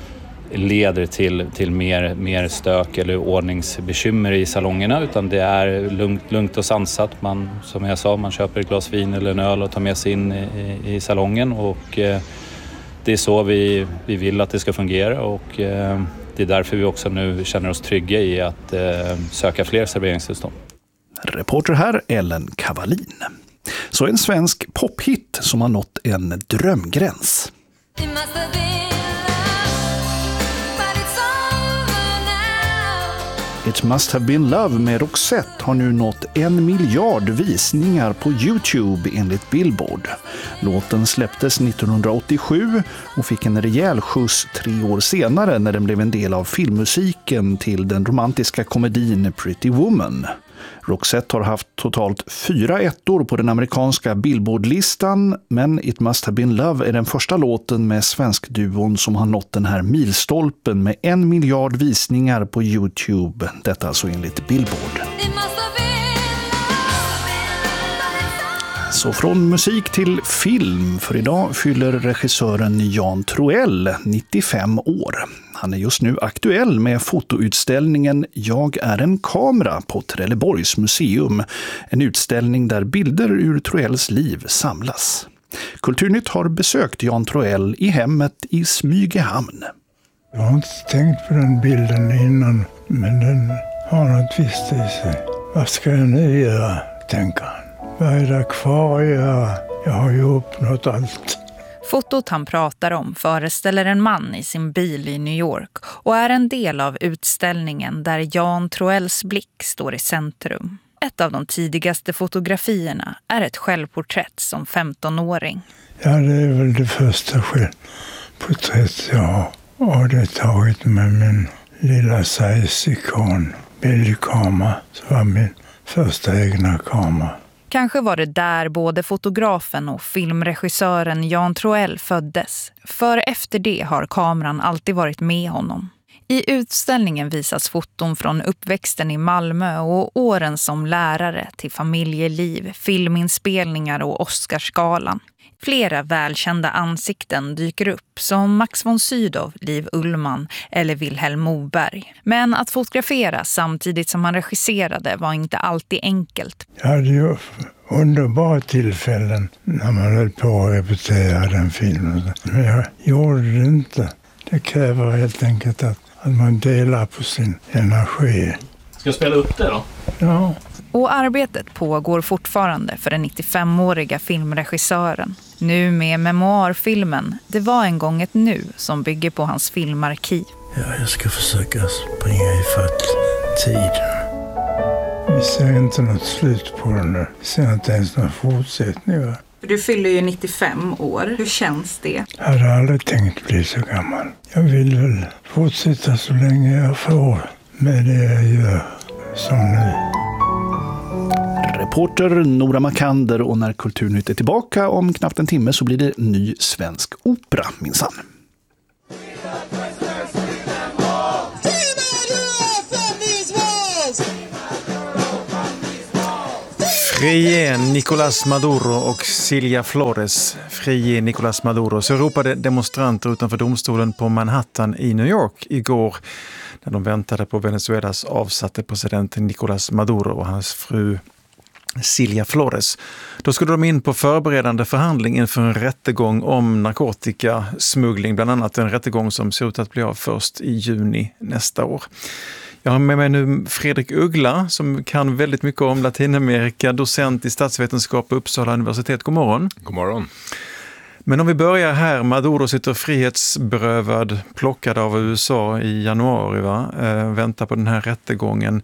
leder till, till mer, mer stök eller ordningsbekymmer i salongerna utan det är lugnt, lugnt och sansat. Man, som jag sa, man köper ett glas vin eller en öl och tar med sig in i, i salongen och eh, det är så vi, vi vill att det ska fungera och eh, det är därför vi också nu känner oss trygga i att eh, söka fler serveringstillstånd. Reporter här Ellen Kavalin. Så en svensk pophit som har nått en drömgräns. It Must Have Been Love med Roxette har nu nått en miljard visningar på YouTube enligt Billboard. Låten släpptes nittonhundraåttiosju och fick en rejäl skjuts tre år senare när den blev en del av filmmusiken till den romantiska komedin Pretty Woman. Roxette har haft totalt fyra ettor på den amerikanska Billboard-listan, men It Must Have Been Love är den första låten med svenskduon som har nått den här milstolpen med en miljard visningar på YouTube. Detta alltså enligt Billboard. Så från musik till film, för idag fyller regissören Jan Troell nittiofem år. Han är just nu aktuell med fotoutställningen Jag är en kamera på Trelleborgs museum. En utställning där bilder ur Troells liv samlas. Kulturnytt har besökt Jan Troell i hemmet i Smygehamn. Jag har inte tänkt på den bilden innan, men den har något visst i sig. Vad ska jag nu göra, tänker han. Vad är det kvar att göra? Jag har ju uppnått allt. Fotot han pratar om föreställer en man i sin bil i New York och är en del av utställningen där Jan Troells blick står i centrum. Ett av de tidigaste fotografierna är ett självporträtt som femtonåring. Ja, det är väl det första självporträtt jag har. Och det tagit med min lilla size-ikon, bildkamera. Så var min första egna kamera. Kanske var det där både fotografen och filmregissören Jan Troell föddes. För efter det har kameran alltid varit med honom. I utställningen visas foton från uppväxten i Malmö och åren som lärare till familjeliv, filminspelningar och Oscarsgalan. Flera välkända ansikten dyker upp som Max von Sydow, Liv Ullmann eller Vilhelm Moberg. Men att fotografera samtidigt som han regisserade var inte alltid enkelt. Jag hade ju underbara tillfällen när man höll på att repetera den filmen. Men jag gjorde det inte. Det kräver helt enkelt att, att man delar på sin energi. Ska jag spela upp det då? Ja. Och arbetet pågår fortfarande för den nittiofemåriga filmregissören. Nu med memoarfilmen Det var en gång ett nu som bygger på hans filmarkiv. Ja, jag ska försöka springa ifatt tiden. Vi ser inte något slut på den nu. Vi ser inte ens någon fortsättning. Va? Du fyller ju nittiofem år. Hur känns det? Jag hade aldrig tänkt bli så gammal. Jag vill väl fortsätta så länge jag får med det jag gör som nu. Reporter Nora Makander, och när Kulturnytt är tillbaka om knappt en timme så blir det ny svensk opera minsann. Frige Nicolás Maduro och Silvia Flores. Frige Nicolás Maduro. Så ropade demonstranter utanför domstolen på Manhattan i New York igår när de väntade på Venezuelas avsatte president Nicolás Maduro och hans fru Silvia Flores. Då skulle de in på förberedande förhandling inför en rättegång om narkotikasmuggling, bland annat en rättegång som ser ut att bli av först i juni nästa år. Jag har med mig nu Fredrik Uggla som kan väldigt mycket om Latinamerika, docent i statsvetenskap på Uppsala universitet. God morgon. God morgon. Men om vi börjar här, Maduro sitter frihetsberövad, plockad av U S A i januari, va? Eh, väntar på den här rättegången.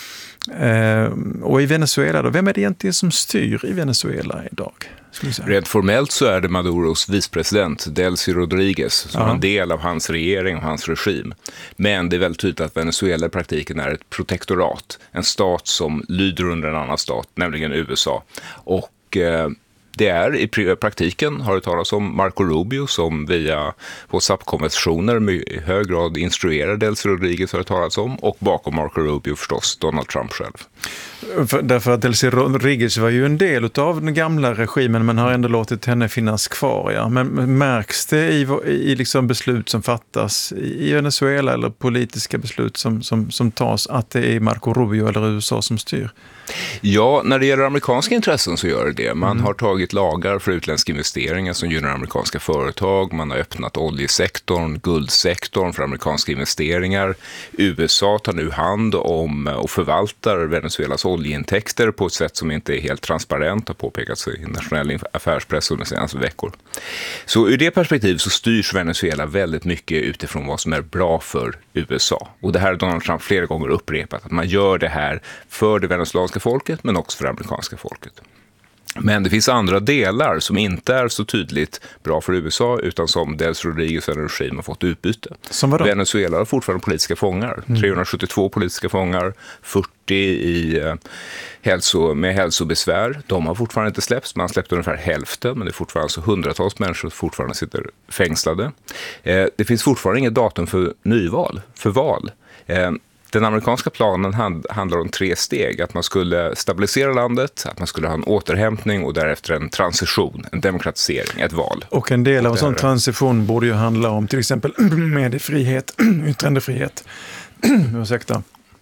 Eh, och i Venezuela då, vem är det egentligen som styr i Venezuela idag? Rent formellt så är det Maduros vicepresident Delcy Rodriguez som är en del av hans regering och hans regim. Men det är väldigt tydligt att Venezuela i praktiken är ett protektorat, en stat som lyder under en annan stat, nämligen U S A. Och eh, det är i praktiken, har det talats om, Marco Rubio som via WhatsApp-konversationer i hög grad instruerar Delcy Rodriguez, har det talats om, och bakom Marco Rubio förstås Donald Trump själv. För, därför att Delcy Rodriguez var ju en del av den gamla regimen men har ändå låtit henne finnas kvar. Ja. Men märks det i, i liksom beslut som fattas i Venezuela eller politiska beslut som, som, som tas att det är Marco Rubio eller U S A som styr? Ja, när det gäller amerikanska intressen så gör det det. Man mm. har tagit lagar för utländska investeringar som gynnar amerikanska företag. Man har öppnat oljesektorn, guldsektorn för amerikanska investeringar. U S A tar nu hand om och förvaltar Venezuelas oljeintäkter på ett sätt som inte är helt transparent, har påpekats i internationell affärspress under senaste veckor. Så ur det perspektivet så styrs Venezuela väldigt mycket utifrån vad som är bra för U S A. Och det här har Donald Trump flera gånger upprepat, att man gör det här för det venezuelanska folket men också för det amerikanska folket. Men det finns andra delar som inte är så tydligt bra för U S A utan som Delcy Rodriguez och regim har fått utbyte. Som vadå? Venezuela har fortfarande politiska fångar. Mm. trehundrasjuttiotvå politiska fångar, fyrtio i eh, hälso, med hälsobesvär. De har fortfarande inte släppts. Man släppte ungefär hälften, men det är fortfarande alltså hundratals människor som fortfarande sitter fängslade. Eh, det finns fortfarande inget datum för nyval, för val. Eh, Den amerikanska planen hand, handlar om tre steg. Att man skulle stabilisera landet, att man skulle ha en återhämtning och därefter en transition, en demokratisering, ett val. Och en del av en sån transition borde ju handla om till exempel mediefrihet, yttrandefrihet. Ursäkta.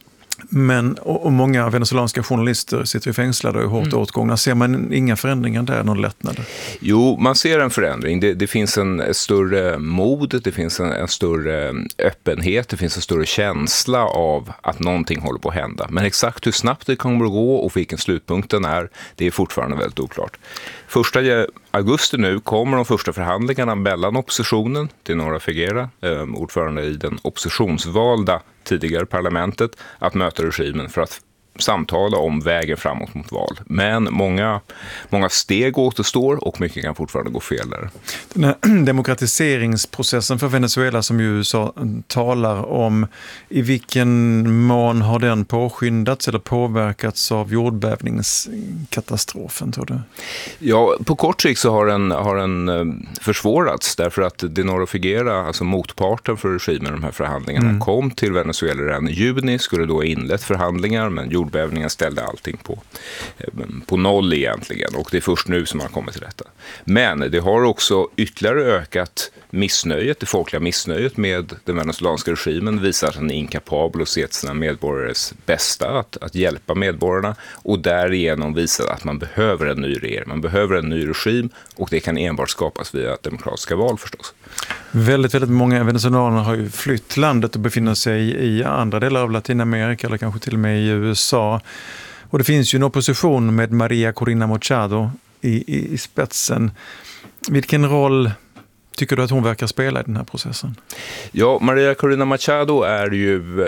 Men, och, och många venezuelanska journalister sitter ju fängslade och är hårt mm. åtgångna. Ser man inga förändringar där, någon lättnader? Jo, man ser en förändring. Det, det finns en större mod, det finns en, en större öppenhet, det finns en större känsla av att någonting håller på att hända. Men exakt hur snabbt det kommer att gå och vilken slutpunkten är, det är fortfarande väldigt oklart. Första augusti nu kommer de första förhandlingarna mellan oppositionen, till Nora Figuera, eh, ordförande i den oppositionsvalda tidigare parlamentet, att möta regimen för att samtala om vägen framåt mot val. Men många, många steg återstår och mycket kan fortfarande gå fel där. Den här demokratiseringsprocessen för Venezuela som ju U S A talar om, i vilken mån har den påskyndats eller påverkats av jordbävningskatastrofen, tror du? Ja, på kort sikt så har den, har den försvårats därför att Dinora Figuera, alltså motparten för regimen i de här förhandlingarna, mm. kom till Venezuela redan i juni, skulle då ha inlett förhandlingar, men jordbävningen ställde allting på, på noll egentligen, och det är först nu som man kommer till detta. Men det har också ytterligare ökat missnöjet, det folkliga missnöjet med den venezuelanska regimen, visar att den är inkapabel att se till sina medborgares bästa, att, att hjälpa medborgarna, och därigenom visar att man behöver en ny regering, man behöver en ny regim, och det kan enbart skapas via demokratiska val förstås. Väldigt, väldigt många venezuelaner har ju flytt landet och befinner sig i andra delar av Latinamerika eller kanske till och med i U S A. Och det finns ju en opposition med Maria Corina Machado i, i, i spetsen. Vilken roll tycker du att hon verkar spela i den här processen? Ja, Maria Corina Machado är ju,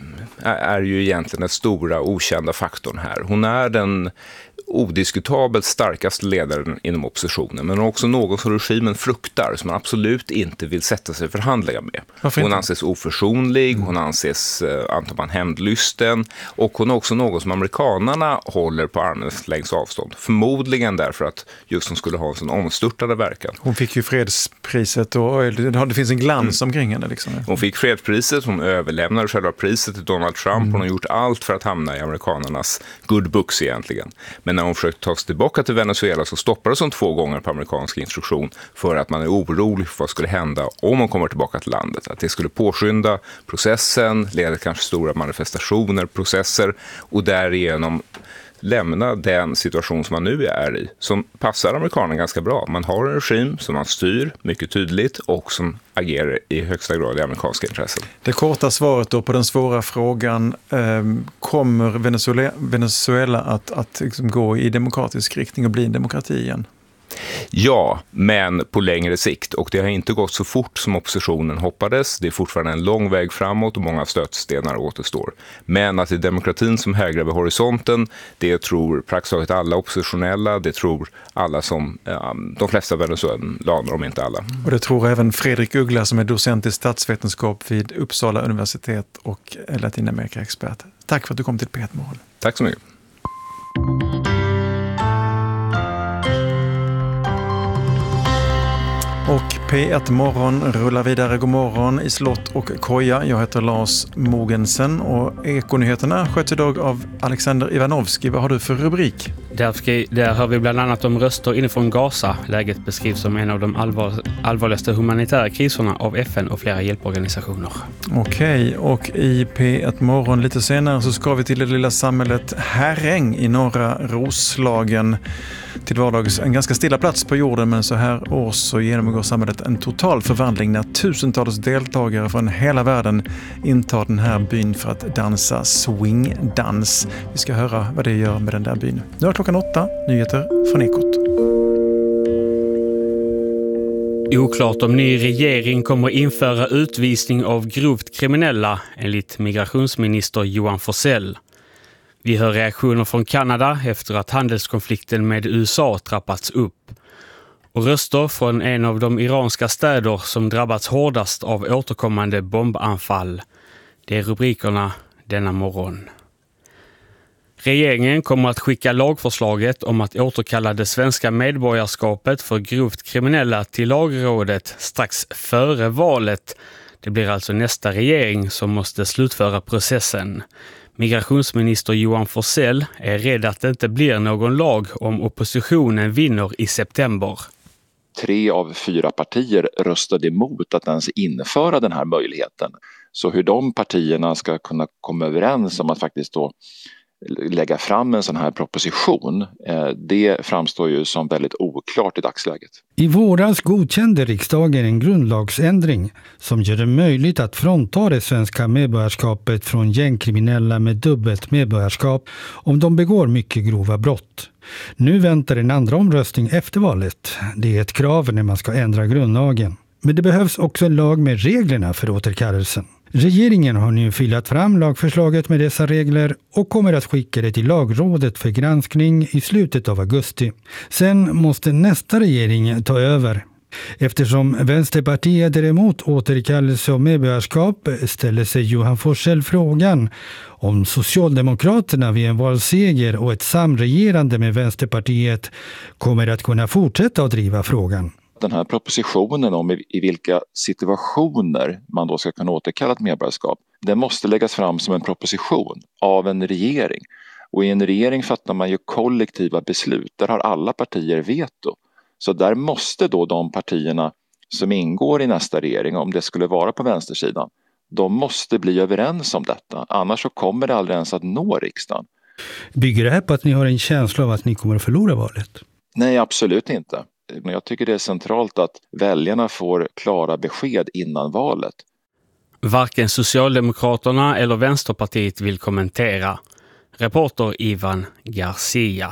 är ju egentligen den stora okända faktorn här. Hon är den odiskutabelt starkaste ledaren inom oppositionen, men också någon som regimen fruktar, som man absolut inte vill sätta sig i förhandlingar med. Varför hon inte? Anses oförsonlig, mm. hon anses uh, antar man hämndlysten, och hon är också någon som amerikanerna håller på armens längds avstånd. Förmodligen därför att just hon skulle ha en sån omstörtande verkan. Hon fick ju fredspriset och det finns en glans mm. omkring henne. Liksom. Hon fick fredspriset, hon överlämnade själva priset till Donald Trump, mm. hon har gjort allt för att hamna i amerikanernas good books egentligen. Men när hon försökte ta sig tillbaka till Venezuela så stoppades hon två gånger på amerikansk instruktion för att man är orolig för vad skulle hända om hon kommer tillbaka till landet. Att det skulle påskynda processen, leda till kanske stora manifestationer, processer, och därigenom lämna den situation som man nu är i, som passar amerikanerna ganska bra. Man har en regim som man styr mycket tydligt och som agerar i högsta grad i amerikanska intressen. Det korta svaret då på den svåra frågan, eh, kommer Venezuela, Venezuela att, att liksom gå i demokratisk riktning och bli en demokrati igen? Ja, men på längre sikt, och det har inte gått så fort som oppositionen hoppades. Det är fortfarande en lång väg framåt och många stötstenar återstår. Men att det är demokratin som hägrar vid horisonten, det tror praktiskt taget alla oppositionella, det tror alla som, ja, de flesta venezuelaner, om inte alla. Och det tror även Fredrik Uggla som är docent i statsvetenskap vid Uppsala universitet och Latinamerika-expert. Tack för att du kom till P ett Morgon. Tack så mycket. Och P ett Morgon rullar vidare. God morgon i Slott och Koja. Jag heter Lars Mogensen och Ekonyheterna sköts idag av Alexander Ivanovski. Vad har du för rubrik? Där, ska, där hör vi bland annat om röster inifrån Gaza. Läget beskrivs som en av de allvar, allvarligaste humanitära kriserna av F N och flera hjälporganisationer. Okej, och i P ett Morgon lite senare så ska vi till det lilla samhället Herräng i norra Roslagen. Till vardags en ganska stilla plats på jorden, men så här års så genomgår samhället en total förvandling när tusentals deltagare från hela världen intar den här byn för att dansa swingdans. Vi ska höra vad det gör med den där byn. Nu är klockan åtta, nyheter från Ekot. Oklart om ny regering kommer införa utvisning av grovt kriminella, enligt migrationsminister Johan Forssell. Vi hör reaktioner från Kanada efter att handelskonflikten med U S A trappats upp. Och röster från en av de iranska städer som drabbats hårdast av återkommande bombanfall. Det är rubrikerna denna morgon. Regeringen kommer att skicka lagförslaget om att återkalla det svenska medborgarskapet för grovt kriminella till lagrådet strax före valet. Det blir alltså nästa regering som måste slutföra processen. Migrationsminister Johan Forssell är rädd att det inte blir någon lag om oppositionen vinner i september. Tre av fyra partier röstade emot att ens införa den här möjligheten. Så hur de partierna ska kunna komma överens om att faktiskt då lägga fram en sån här proposition, det framstår ju som väldigt oklart i dagsläget. I våras godkände riksdagen en grundlagsändring som gör det möjligt att frånta det svenska medborgarskapet från gängkriminella med dubbelt medborgarskap om de begår mycket grova brott. Nu väntar en andra omröstning efter valet. Det är ett krav när man ska ändra grundlagen. Men det behövs också en lag med reglerna för återkallelsen. Regeringen har nu filat fram lagförslaget med dessa regler och kommer att skicka det till lagrådet för granskning i slutet av augusti. Sen måste nästa regering ta över. Eftersom Vänsterpartiet är emot återkallelse av medborgarskap ställer sig Johan Forssell frågan om Socialdemokraterna vid en valseger och ett samregerande med Vänsterpartiet kommer att kunna fortsätta att driva frågan. Den här propositionen om i, i vilka situationer man då ska kunna återkalla ett medborgarskap, den måste läggas fram som en proposition av en regering. Och i en regering fattar man ju kollektiva beslut. Där har alla partier veto. Så där måste då de partierna som ingår i nästa regering, om det skulle vara på vänstersidan, de måste bli överens om detta. Annars så kommer det aldrig ens att nå riksdagen. Bygger det här på att ni har en känsla av att ni kommer att förlora valet? Nej, absolut inte. Men jag tycker det är centralt att väljarna får klara besked innan valet. Varken Socialdemokraterna eller Vänsterpartiet vill kommentera. Reporter Ivan Garcia.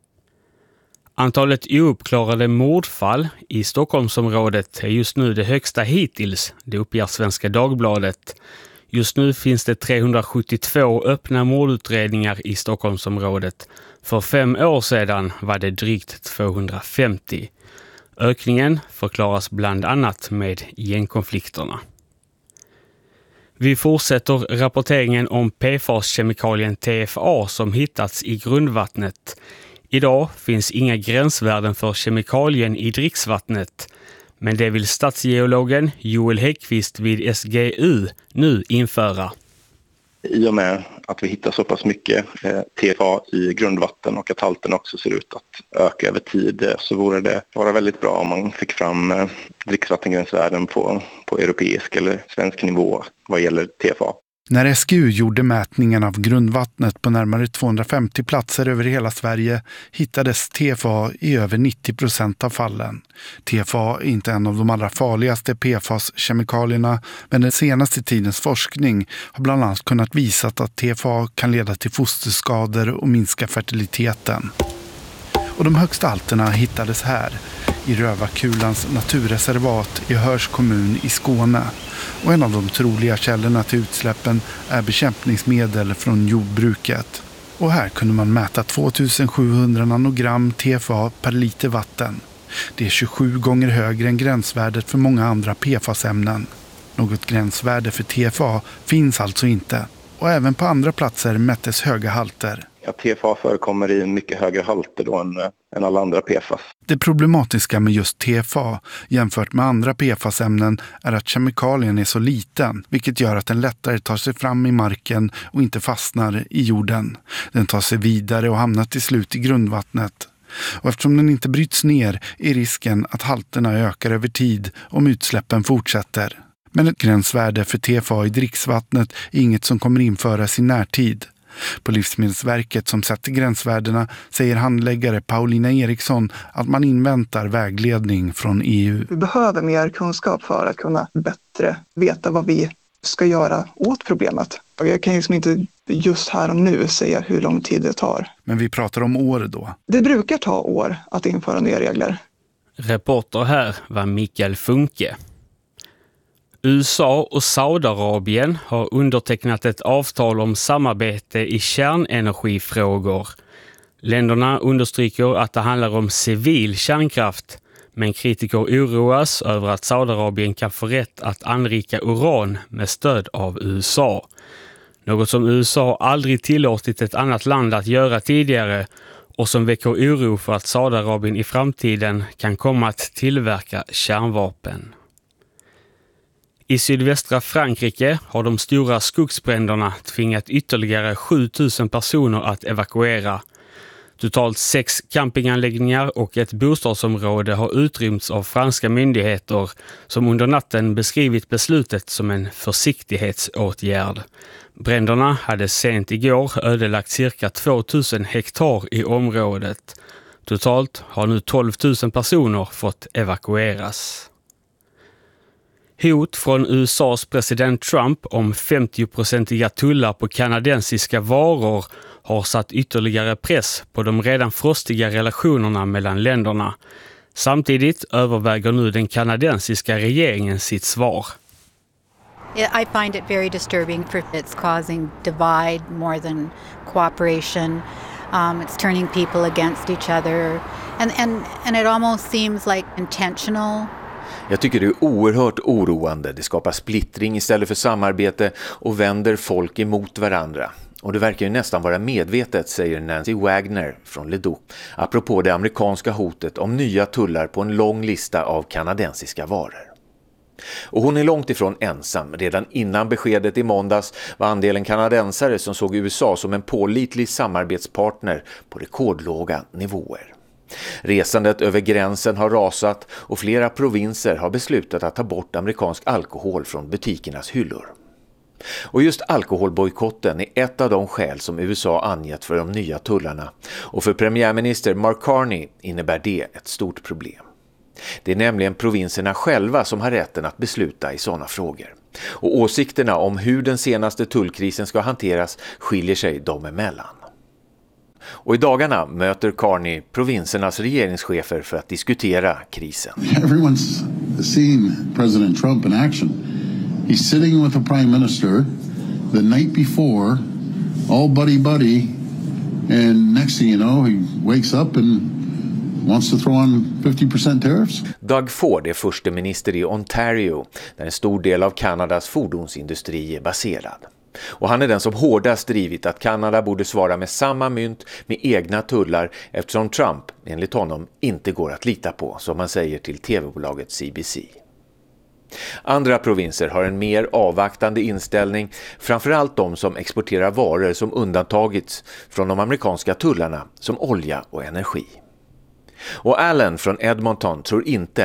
Antalet ouppklarade mordfall i Stockholmsområdet är just nu det högsta hittills, det uppger Svenska Dagbladet. Just nu finns det trehundrasjuttiotvå öppna mordutredningar i Stockholmsområdet. För fem år sedan var det drygt tvåhundrafemtio. Ökningen förklaras bland annat med gängkonflikterna. Vi fortsätter rapporteringen om P F A S-kemikalien T F A som hittats i grundvattnet. Idag finns inga gränsvärden för kemikalien i dricksvattnet, men det vill statsgeologen Joel Häggqvist vid S G U nu införa. I och med att vi hittar så pass mycket eh, T F A i grundvatten och att halten också ser ut att öka över tid, eh, så vore det vara väldigt bra om man fick fram eh, dricksvattengränsvärden på, på europeisk eller svensk nivå vad gäller T F A. När S G U gjorde mätningen av grundvattnet på närmare tvåhundrafemtio platser över hela Sverige hittades T F A i över nittio procent av fallen. T F A är inte en av de allra farligaste P F A S-kemikalierna, men den senaste tidens forskning har bland annat kunnat visa att T F A kan leda till fosterskador och minska fertiliteten. Och de högsta halterna hittades här, i Rövakulans naturreservat i Höörs kommun i Skåne. Och en av de troliga källorna till utsläppen är bekämpningsmedel från jordbruket. Och här kunde man mäta tvåtusensjuhundra nanogram T F A per liter vatten. Det är tjugosju gånger högre än gränsvärdet för många andra P F A S-ämnen. Något gränsvärde för T F A finns alltså inte. Och även på andra platser mättes höga halter. Ja, T F A förekommer i mycket högre halter då än, än alla andra P F A S. Det problematiska med just T F A jämfört med andra P F A S-ämnen är att kemikalien är så liten, vilket gör att den lättare tar sig fram i marken och inte fastnar i jorden. Den tar sig vidare och hamnar till slut i grundvattnet. Och eftersom den inte bryts ner är risken att halterna ökar över tid om utsläppen fortsätter. Men ett gränsvärde för T F A i dricksvattnet är inget som kommer införas i närtid. På Livsmedelsverket som sätter gränsvärdena säger handläggare Paulina Eriksson att man inväntar vägledning från E U. Vi behöver mer kunskap för att kunna bättre veta vad vi ska göra åt problemet. Jag kan liksom inte just här och nu säga hur lång tid det tar. Men vi pratar om år då. Det brukar ta år att införa nya regler. Reporter här var Mikael Funke. U S A och Saudiarabien har undertecknat ett avtal om samarbete i kärnenergifrågor. Länderna understryker att det handlar om civil kärnkraft, men kritiker oroas över att Saudiarabien kan få rätt att anrika uran med stöd av U S A. Något som U S A aldrig tillåtit ett annat land att göra tidigare och som väcker oro för att Saudiarabien i framtiden kan komma att tillverka kärnvapen. I sydvästra Frankrike har de stora skogsbränderna tvingat ytterligare sjutusen personer att evakuera. Totalt sex campinganläggningar och ett bostadsområde har utrymts av franska myndigheter som under natten beskrivit beslutet som en försiktighetsåtgärd. Bränderna hade sent igår ödelagt cirka tvåtusen hektar i området. Totalt har nu tolv tusen personer fått evakueras. Hot från U S A:s president Trump om femtio-procentiga tullar på kanadensiska varor har satt ytterligare press på de redan frostiga relationerna mellan länderna. Samtidigt överväger nu den kanadensiska regeringen sitt svar. I find it very disturbing for it's causing divide more than cooperation. Um, it's turning people against each other. And, and, and it almost seems like intentional. Jag tycker det är oerhört oroande. Det skapar splittring istället för samarbete och vänder folk emot varandra. Och det verkar ju nästan vara medvetet, säger Nancy Wagner från Ledoux, apropå det amerikanska hotet om nya tullar på en lång lista av kanadensiska varor. Och hon är långt ifrån ensam. Redan innan beskedet i måndags var andelen kanadensare som såg U S A som en pålitlig samarbetspartner på rekordlåga nivåer. Resandet över gränsen har rasat och flera provinser har beslutat att ta bort amerikansk alkohol från butikernas hyllor. Och just alkoholbojkotten är ett av de skäl som U S A angett för de nya tullarna. Och för premiärminister Mark Carney innebär det ett stort problem. Det är nämligen provinserna själva som har rätten att besluta i sådana frågor. Och åsikterna om hur den senaste tullkrisen ska hanteras skiljer sig dem emellan. Och i dagarna möter Carney provinsernas regeringschefer för att diskutera krisen. Everyone's seen President Trump in action. He's sitting with the prime minister the night before, all buddy-buddy, and next thing you know, he wakes up and wants to throw on fifty percent tariffs. Doug Ford är förste minister i Ontario, där en stor del av Kanadas fordonsindustri är baserad. Och han är den som hårdast drivit att Kanada borde svara med samma mynt med egna tullar eftersom Trump, enligt honom, inte går att lita på, som han säger till tv-bolaget C B C. Andra provinser har en mer avvaktande inställning, framförallt de som exporterar varor som undantagits från de amerikanska tullarna som olja och energi. Och Allen från Edmonton tror inte